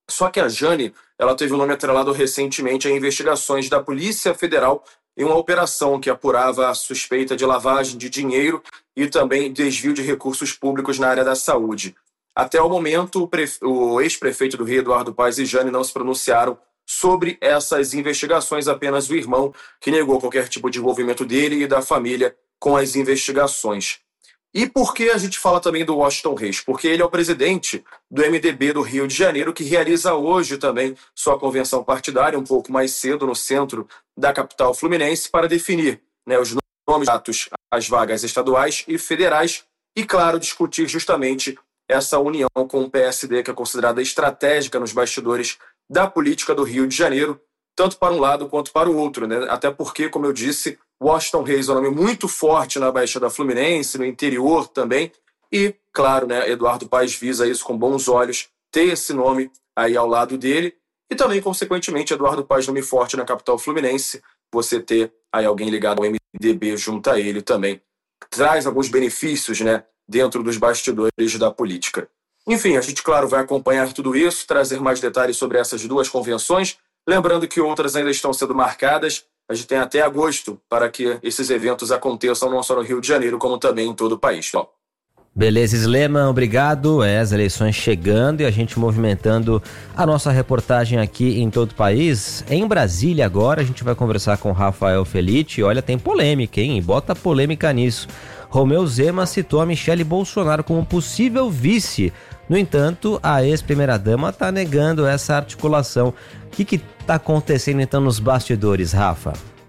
Só que a Jane, ela teve o nome atrelado recentemente a investigações da Polícia Federal em uma operação que apurava a suspeita de lavagem de dinheiro e também desvio de recursos públicos na área da saúde. Até o momento, o, prefe... o ex-prefeito do Rio, Eduardo Paes, e Jane não se pronunciaram sobre essas investigações, apenas o irmão, que negou qualquer tipo de envolvimento dele e da família com as investigações. E por que a gente fala também do Washington Reis? Porque ele é o presidente do M D B do Rio de Janeiro, que realiza hoje também sua convenção partidária, um pouco mais cedo, no centro da capital fluminense, para definir, né, os nomes candidatos às vagas estaduais e federais e, claro, discutir justamente essa união com o P S D, que é considerada estratégica nos bastidores da política do Rio de Janeiro, tanto para um lado quanto para o outro, né? Até porque, como eu disse, Washington Reis é um nome muito forte na Baixada Fluminense, no interior também, e, claro, né, Eduardo Paes visa isso com bons olhos, ter esse nome aí ao lado dele, e também, consequentemente, Eduardo Paes, nome forte na capital fluminense, você ter aí alguém ligado ao M D B junto a ele também, traz alguns benefícios, né, dentro dos bastidores da política. Enfim, a gente, claro, vai acompanhar tudo isso, trazer mais detalhes sobre essas duas convenções, lembrando que outras ainda estão sendo marcadas. A gente tem até agosto para que esses eventos aconteçam não só no Rio de Janeiro, como também em todo o país. Bom. Beleza, Sleman, obrigado. É, as eleições chegando e a gente movimentando a nossa reportagem aqui em todo o país. Em Brasília agora, a gente vai conversar com Rafael Felitti. Olha, tem polêmica, hein? Bota polêmica nisso. Romeu Zema citou a Michele Bolsonaro como possível vice. No entanto, a ex-primeira-dama está negando essa articulação. O que que tá acontecendo então nos bastidores, Rafa?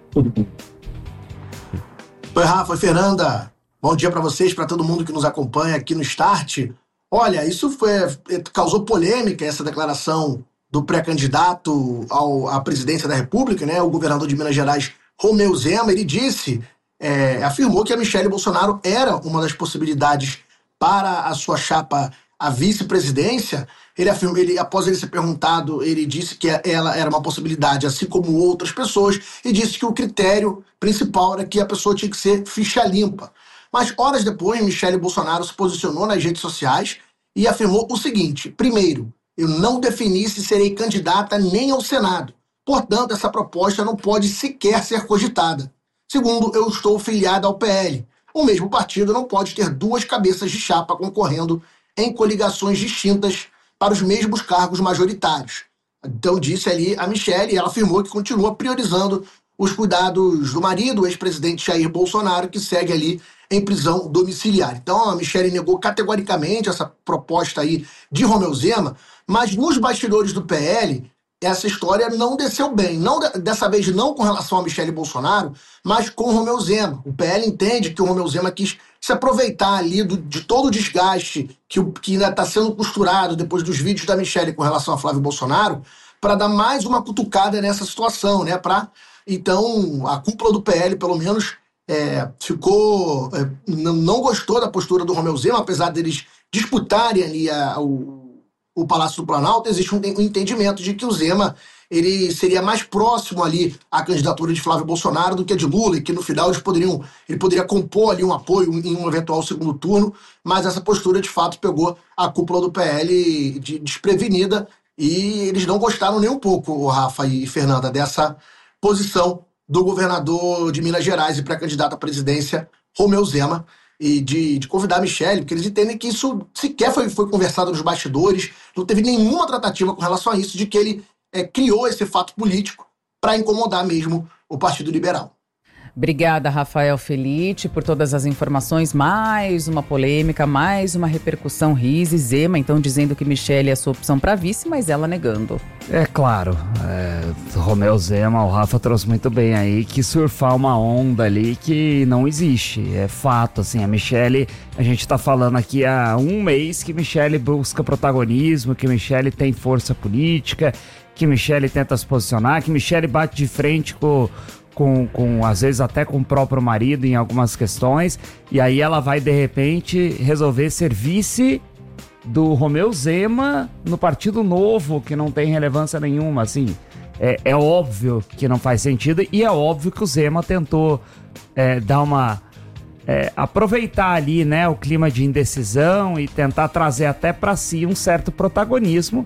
Oi, Rafa, oi, Fernanda. Bom dia para vocês, para todo mundo que nos acompanha aqui no Start. Olha, isso foi, causou polêmica, essa declaração do pré-candidato ao, à presidência da República, né, o governador de Minas Gerais, Romeu Zema. Ele disse, é, afirmou que a Michele Bolsonaro era uma das possibilidades para a sua chapa a vice-presidência. Ele afirmou, ele, após ele ser perguntado, ele disse que ela era uma possibilidade, assim como outras pessoas, e disse que o critério principal era que a pessoa tinha que ser ficha limpa. Mas horas depois, Michele Bolsonaro se posicionou nas redes sociais e afirmou o seguinte: primeiro, eu não defini se serei candidata nem ao Senado. Portanto, essa proposta não pode sequer ser cogitada. Segundo, eu estou filiada ao P L. O mesmo partido não pode ter duas cabeças de chapa concorrendo em coligações distintas para os mesmos cargos majoritários. Então, disse ali a Michele, e ela afirmou que continua priorizando os cuidados do marido, o ex-presidente Jair Bolsonaro, que segue ali em prisão domiciliar. Então, a Michele negou categoricamente essa proposta aí de Romeu Zema, mas nos bastidores do P L, essa história não desceu bem. Não, dessa vez não com relação a Michele Bolsonaro, mas com o Romeu Zema. O P L entende que o Romeu Zema quis se aproveitar ali do, de todo o desgaste que, o, que ainda está sendo costurado depois dos vídeos da Michele com relação a Flávio Bolsonaro, para dar mais uma cutucada nessa situação, né? Pra, então, a cúpula do P L, pelo menos, é, ficou... É, não, não gostou da postura do Romeu Zema, apesar deles disputarem ali a, o o Palácio do Planalto. Existe um entendimento de que o Zema ele seria mais próximo ali à candidatura de Flávio Bolsonaro do que a de Lula, e que no final eles poderiam, ele poderia compor ali um apoio em um eventual segundo turno, mas essa postura de fato pegou a cúpula do P L de, desprevenida, e eles não gostaram nem um pouco, o Rafa e Fernanda, dessa posição do governador de Minas Gerais e pré-candidato à presidência, Romeu Zema, e de, de convidar a Michele, porque eles entendem que isso sequer foi, foi conversado nos bastidores, não teve nenhuma tratativa com relação a isso, de que ele é, criou esse fato político para incomodar mesmo o Partido Liberal. Obrigada, Rafael Felitti, por todas as informações. Mais uma polêmica, mais uma repercussão. Riz e Zema, então, dizendo que Michele é a sua opção para vice, mas ela negando. É claro, é, Romeu Zema, o Rafa trouxe muito bem aí, que surfar uma onda ali que não existe. É fato, assim, a Michele, a gente tá falando aqui há um mês que Michele busca protagonismo, que Michele tem força política, que Michele tenta se posicionar, que Michele bate de frente com... Com, com, às vezes até com o próprio marido em algumas questões, e aí ela vai de repente resolver ser vice do Romeu Zema no Partido Novo, que não tem relevância nenhuma, assim, é, é óbvio que não faz sentido, e é óbvio que o Zema tentou é, dar uma, é, aproveitar ali, né, o clima de indecisão e tentar trazer até para si um certo protagonismo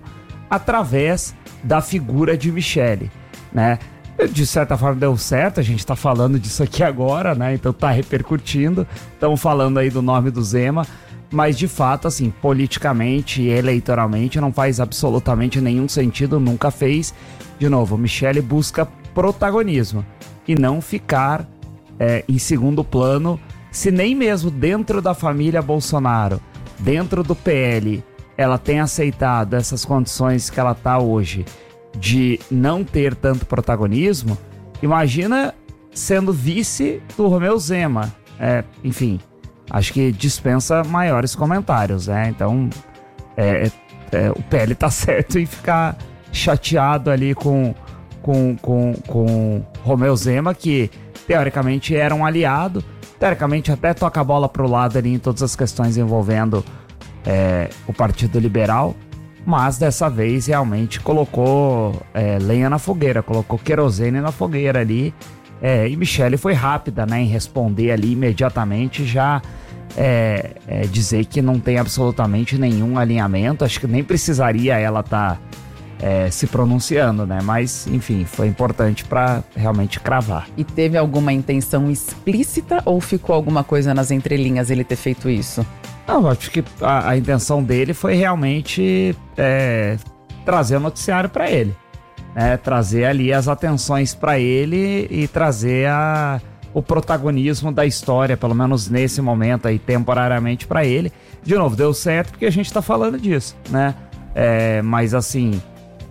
através da figura de Michele, né? De certa forma deu certo, a gente tá falando disso aqui agora, né? Então tá repercutindo, estamos falando aí do nome do Zema, mas de fato, assim, politicamente e eleitoralmente não faz absolutamente nenhum sentido, nunca fez. De novo, Michele busca protagonismo e não ficar é, em segundo plano, se nem mesmo dentro da família Bolsonaro, dentro do P L, ela tem aceitado essas condições que ela tá hoje, de não ter tanto protagonismo. Imagina sendo vice do Romeu Zema. É, enfim, acho que dispensa maiores comentários, né? Então, é, é, o P L tá certo em ficar chateado ali com, com, com, com Romeu Zema, que teoricamente era um aliado, teoricamente até toca a bola pro lado ali em todas as questões envolvendo é, o Partido Liberal, mas dessa vez realmente colocou é, lenha na fogueira, colocou querosene na fogueira ali, é, e Michele foi rápida, né, em responder ali imediatamente, já é, é, dizer que não tem absolutamente nenhum alinhamento. Acho que nem precisaria ela estar tá, é, se pronunciando, né, mas enfim, foi importante para realmente cravar. E teve alguma intenção explícita ou ficou alguma coisa nas entrelinhas ele ter feito isso? Não, acho que a, a intenção dele foi realmente é, trazer o noticiário para ele, né? Trazer ali as atenções para ele e trazer a, o protagonismo da história, pelo menos nesse momento aí, temporariamente para ele. De novo, deu certo porque a gente tá falando disso, né? É, mas assim,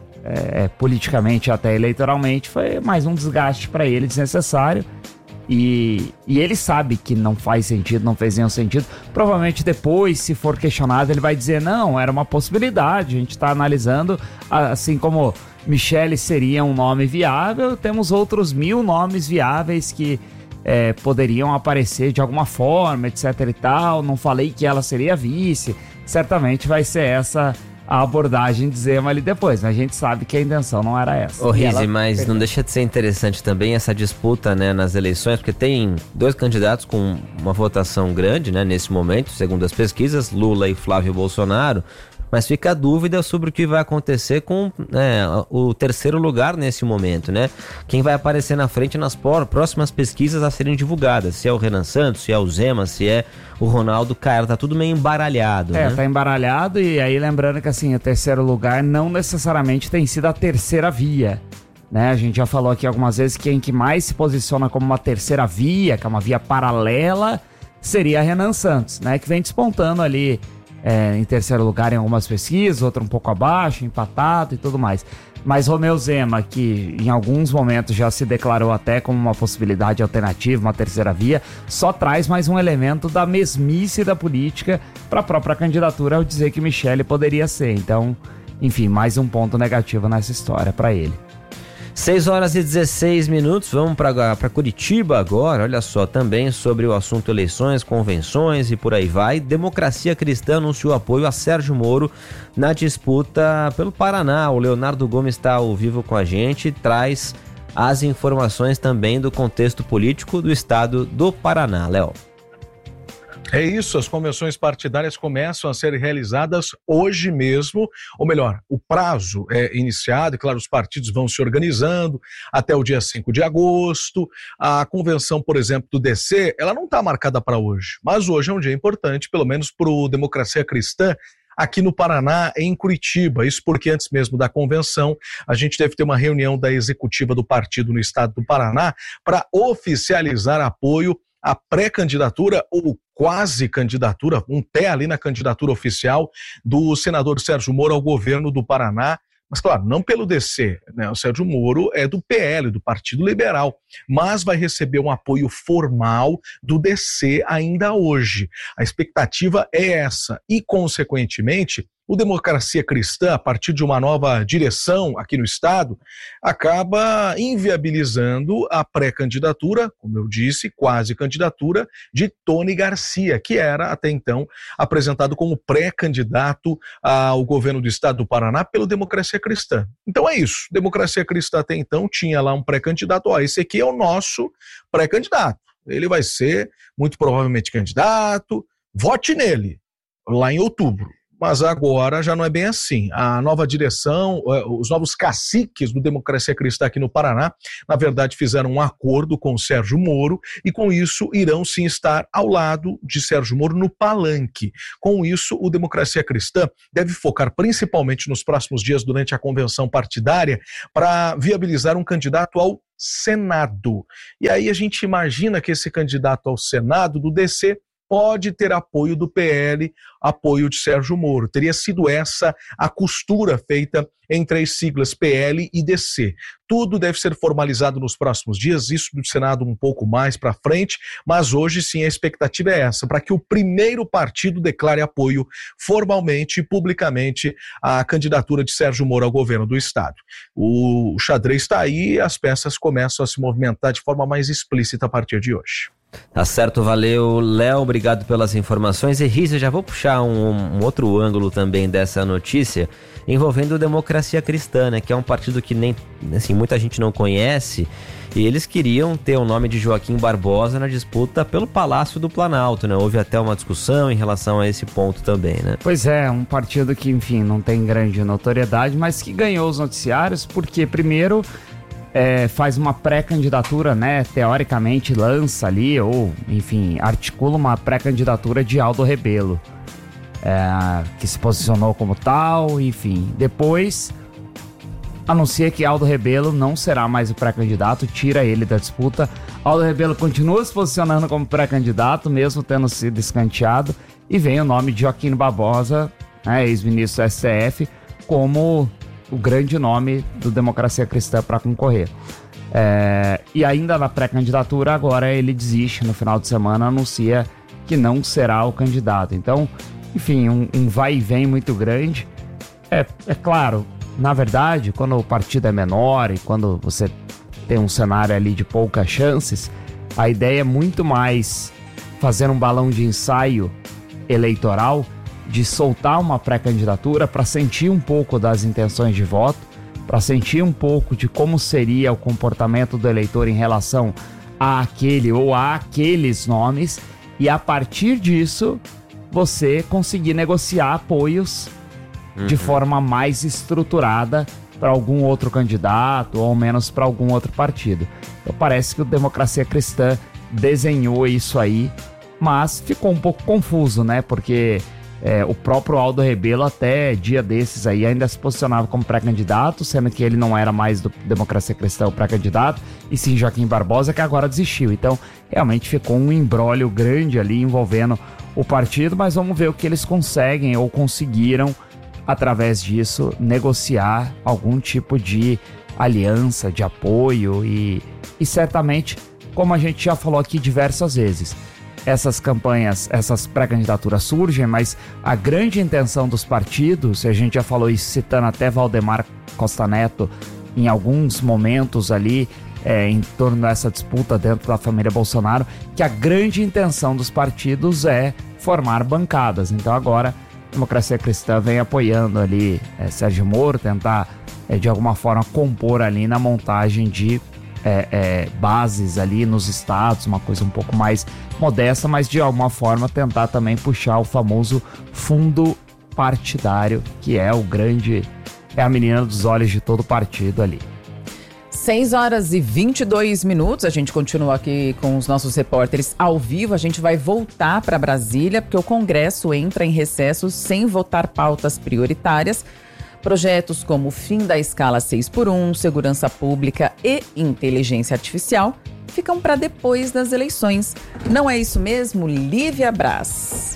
é, politicamente até eleitoralmente, foi mais um desgaste para ele desnecessário. E, e ele sabe que não faz sentido, não fez nenhum sentido. Provavelmente depois, se for questionado, ele vai dizer, não, era uma possibilidade, a gente está analisando, assim como Michele seria um nome viável, temos outros mil nomes viáveis que é, poderiam aparecer de alguma forma, etc e tal. Não falei que ela seria vice, certamente vai ser essa a abordagem de Zema ali depois, mas a gente sabe que a intenção não era essa. Ô Rizzi, mas não deixa de ser interessante também essa disputa, né, nas eleições, porque tem dois candidatos com uma votação grande, né, nesse momento, segundo as pesquisas, Lula e Flávio Bolsonaro, mas fica a dúvida sobre o que vai acontecer com, né, o terceiro lugar nesse momento, né? Quem vai aparecer na frente nas próximas pesquisas a serem divulgadas, se é o Renan Santos, se é o Zema, se é o Ronaldo Caiado, tá tudo meio embaralhado, É, né? tá embaralhado, e aí lembrando que assim, o terceiro lugar não necessariamente tem sido a terceira via, né? A gente já falou aqui algumas vezes que quem que mais se posiciona como uma terceira via, que é uma via paralela, seria a Renan Santos, né? Que vem despontando ali É, em terceiro lugar em algumas pesquisas, outro um pouco abaixo, empatado e tudo mais. Mas Romeu Zema, que em alguns momentos já se declarou até como uma possibilidade alternativa, uma terceira via, só traz mais um elemento da mesmice da política para a própria candidatura ao dizer que Michele poderia ser. Então, enfim, mais um ponto negativo nessa história para ele. seis horas e dezesseis minutos, vamos para Curitiba agora, olha só, também sobre o assunto eleições, convenções e por aí vai. Democracia Cristã anunciou apoio a Sérgio Moro na disputa pelo Paraná. O Leonardo Gomes está ao vivo com a gente, traz as informações também do contexto político do estado do Paraná. Léo. É isso, as convenções partidárias começam a ser realizadas hoje mesmo, ou melhor, o prazo é iniciado, e claro, os partidos vão se organizando até o dia cinco de agosto. A convenção, por exemplo, do D C, ela não está marcada para hoje, mas hoje é um dia importante, pelo menos para o Democracia Cristã, aqui no Paraná, em Curitiba. Isso porque antes mesmo da convenção, a gente deve ter uma reunião da executiva do partido no estado do Paraná para oficializar apoio à pré-candidatura ou quase candidatura, um pé ali na candidatura oficial do senador Sérgio Moro ao governo do Paraná. Mas, claro, não pelo D C, né? O Sérgio Moro é do P L, do Partido Liberal, mas vai receber um apoio formal do D C ainda hoje. A expectativa é essa e, consequentemente, o Democracia Cristã, a partir de uma nova direção aqui no estado, acaba inviabilizando a pré-candidatura, como eu disse, quase candidatura, de Tony Garcia, que era até então apresentado como pré-candidato ao governo do estado do Paraná pelo Democracia Cristã. Então é isso, Democracia Cristã até então tinha lá um pré-candidato, ó, esse aqui é o nosso pré-candidato, ele vai ser muito provavelmente candidato, vote nele, lá em outubro. Mas agora já não é bem assim. A nova direção, os novos caciques do Democracia Cristã aqui no Paraná, na verdade fizeram um acordo com o Sérgio Moro e com isso irão sim estar ao lado de Sérgio Moro no palanque. Com isso, o Democracia Cristã deve focar principalmente nos próximos dias durante a convenção partidária para viabilizar um candidato ao Senado. E aí a gente imagina que esse candidato ao Senado do D C pode ter apoio do P L, apoio de Sérgio Moro. Teria sido essa a costura feita entre as siglas P L e D C. Tudo deve ser formalizado nos próximos dias, isso do Senado um pouco mais para frente, mas hoje sim a expectativa é essa, para que o primeiro partido declare apoio formalmente e publicamente à candidatura de Sérgio Moro ao governo do estado. O xadrez está aí e as peças começam a se movimentar de forma mais explícita a partir de hoje. Tá certo, valeu, Léo, obrigado pelas informações. E Risa, já vou puxar um, um outro ângulo também dessa notícia, envolvendo a Democracia Cristã, né, que é um partido que nem, assim, muita gente não conhece, e eles queriam ter o nome de Joaquim Barbosa na disputa pelo Palácio do Planalto, né? Houve até uma discussão em relação a esse ponto também, né? Pois é, um partido que, enfim, não tem grande notoriedade, mas que ganhou os noticiários porque, primeiro, É, faz uma pré-candidatura, né? Teoricamente lança ali, ou enfim, articula uma pré-candidatura de Aldo Rebelo, é, que se posicionou como tal, enfim. Depois anuncia que Aldo Rebelo não será mais o pré-candidato, tira ele da disputa. Aldo Rebelo continua se posicionando como pré-candidato, mesmo tendo sido escanteado, e vem o nome de Joaquim Barbosa, né, ex-ministro do S T F, como o grande nome do Democracia Cristã para concorrer. É, e ainda na pré-candidatura, agora ele desiste no final de semana, anuncia que não será o candidato. Então, enfim, um, um vai e vem muito grande. É, é claro, na verdade, quando o partido é menor e quando você tem um cenário ali de poucas chances, a ideia é muito mais fazer um balão de ensaio eleitoral, de soltar uma pré-candidatura para sentir um pouco das intenções de voto, para sentir um pouco de como seria o comportamento do eleitor em relação a aquele ou a aqueles nomes, e a partir disso você conseguir negociar apoios uhum. de forma mais estruturada para algum outro candidato ou ao menos para algum outro partido. Então parece que o Democracia Cristã desenhou isso aí, mas ficou um pouco confuso, né? Porque É, o próprio Aldo Rebelo até dia desses aí ainda se posicionava como pré-candidato, sendo que ele não era mais do Democracia Cristã o pré-candidato, e sim Joaquim Barbosa, que agora desistiu. Então realmente ficou um imbróglio grande ali envolvendo o partido, mas vamos ver o que eles conseguem ou conseguiram através disso negociar algum tipo de aliança, de apoio e, e certamente, como a gente já falou aqui diversas vezes, essas campanhas, essas pré-candidaturas surgem, mas a grande intenção dos partidos, a gente já falou isso citando até Valdemar Costa Neto em alguns momentos ali, é, em torno dessa disputa dentro da família Bolsonaro, que a grande intenção dos partidos é formar bancadas. Então agora a Democracia Cristã vem apoiando ali é, Sérgio Moro, tentar é, de alguma forma compor ali na montagem de É, é, bases ali nos estados, uma coisa um pouco mais modesta, mas de alguma forma tentar também puxar o famoso fundo partidário, que é o grande, é a menina dos olhos de todo partido ali. seis horas e vinte e dois minutos, a gente continua aqui com os nossos repórteres ao vivo. A gente vai voltar para Brasília, porque o Congresso entra em recesso sem votar pautas prioritárias. Projetos como o fim da escala seis por um, segurança pública e inteligência artificial ficam para depois das eleições. Não é isso mesmo, Lívia Braz?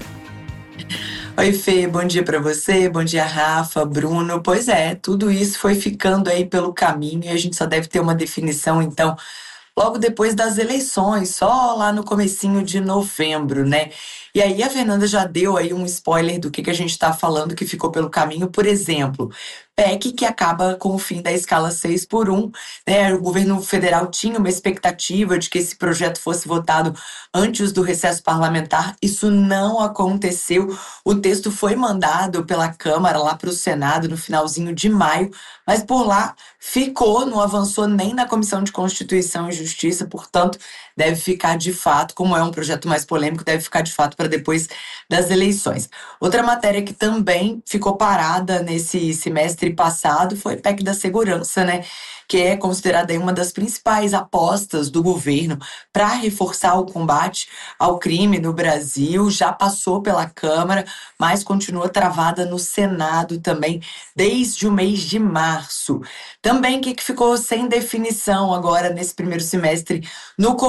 Oi, Fê, bom dia para você, bom dia, Rafa, Bruno. Pois é, tudo isso foi ficando aí pelo caminho e a gente só deve ter uma definição, então, logo depois das eleições, só lá no comecinho de novembro, né? E aí a Fernanda já deu aí um spoiler do que, que a gente está falando que ficou pelo caminho. Por exemplo, P E C que acaba com o fim da escala seis por um, né? O governo federal tinha uma expectativa de que esse projeto fosse votado antes do recesso parlamentar. Isso não aconteceu. O texto foi mandado pela Câmara lá para o Senado no finalzinho de maio, mas por lá ficou, não avançou nem na Comissão de Constituição e Justiça, portanto, deve ficar de fato, como é um projeto mais polêmico, deve ficar de fato para depois das eleições. Outra matéria que também ficou parada nesse semestre passado foi a P E C da segurança, né? Que é considerada uma das principais apostas do governo para reforçar o combate ao crime no Brasil. Já passou pela Câmara, mas continua travada no Senado também desde o mês de março. Também o que ficou sem definição agora nesse primeiro semestre no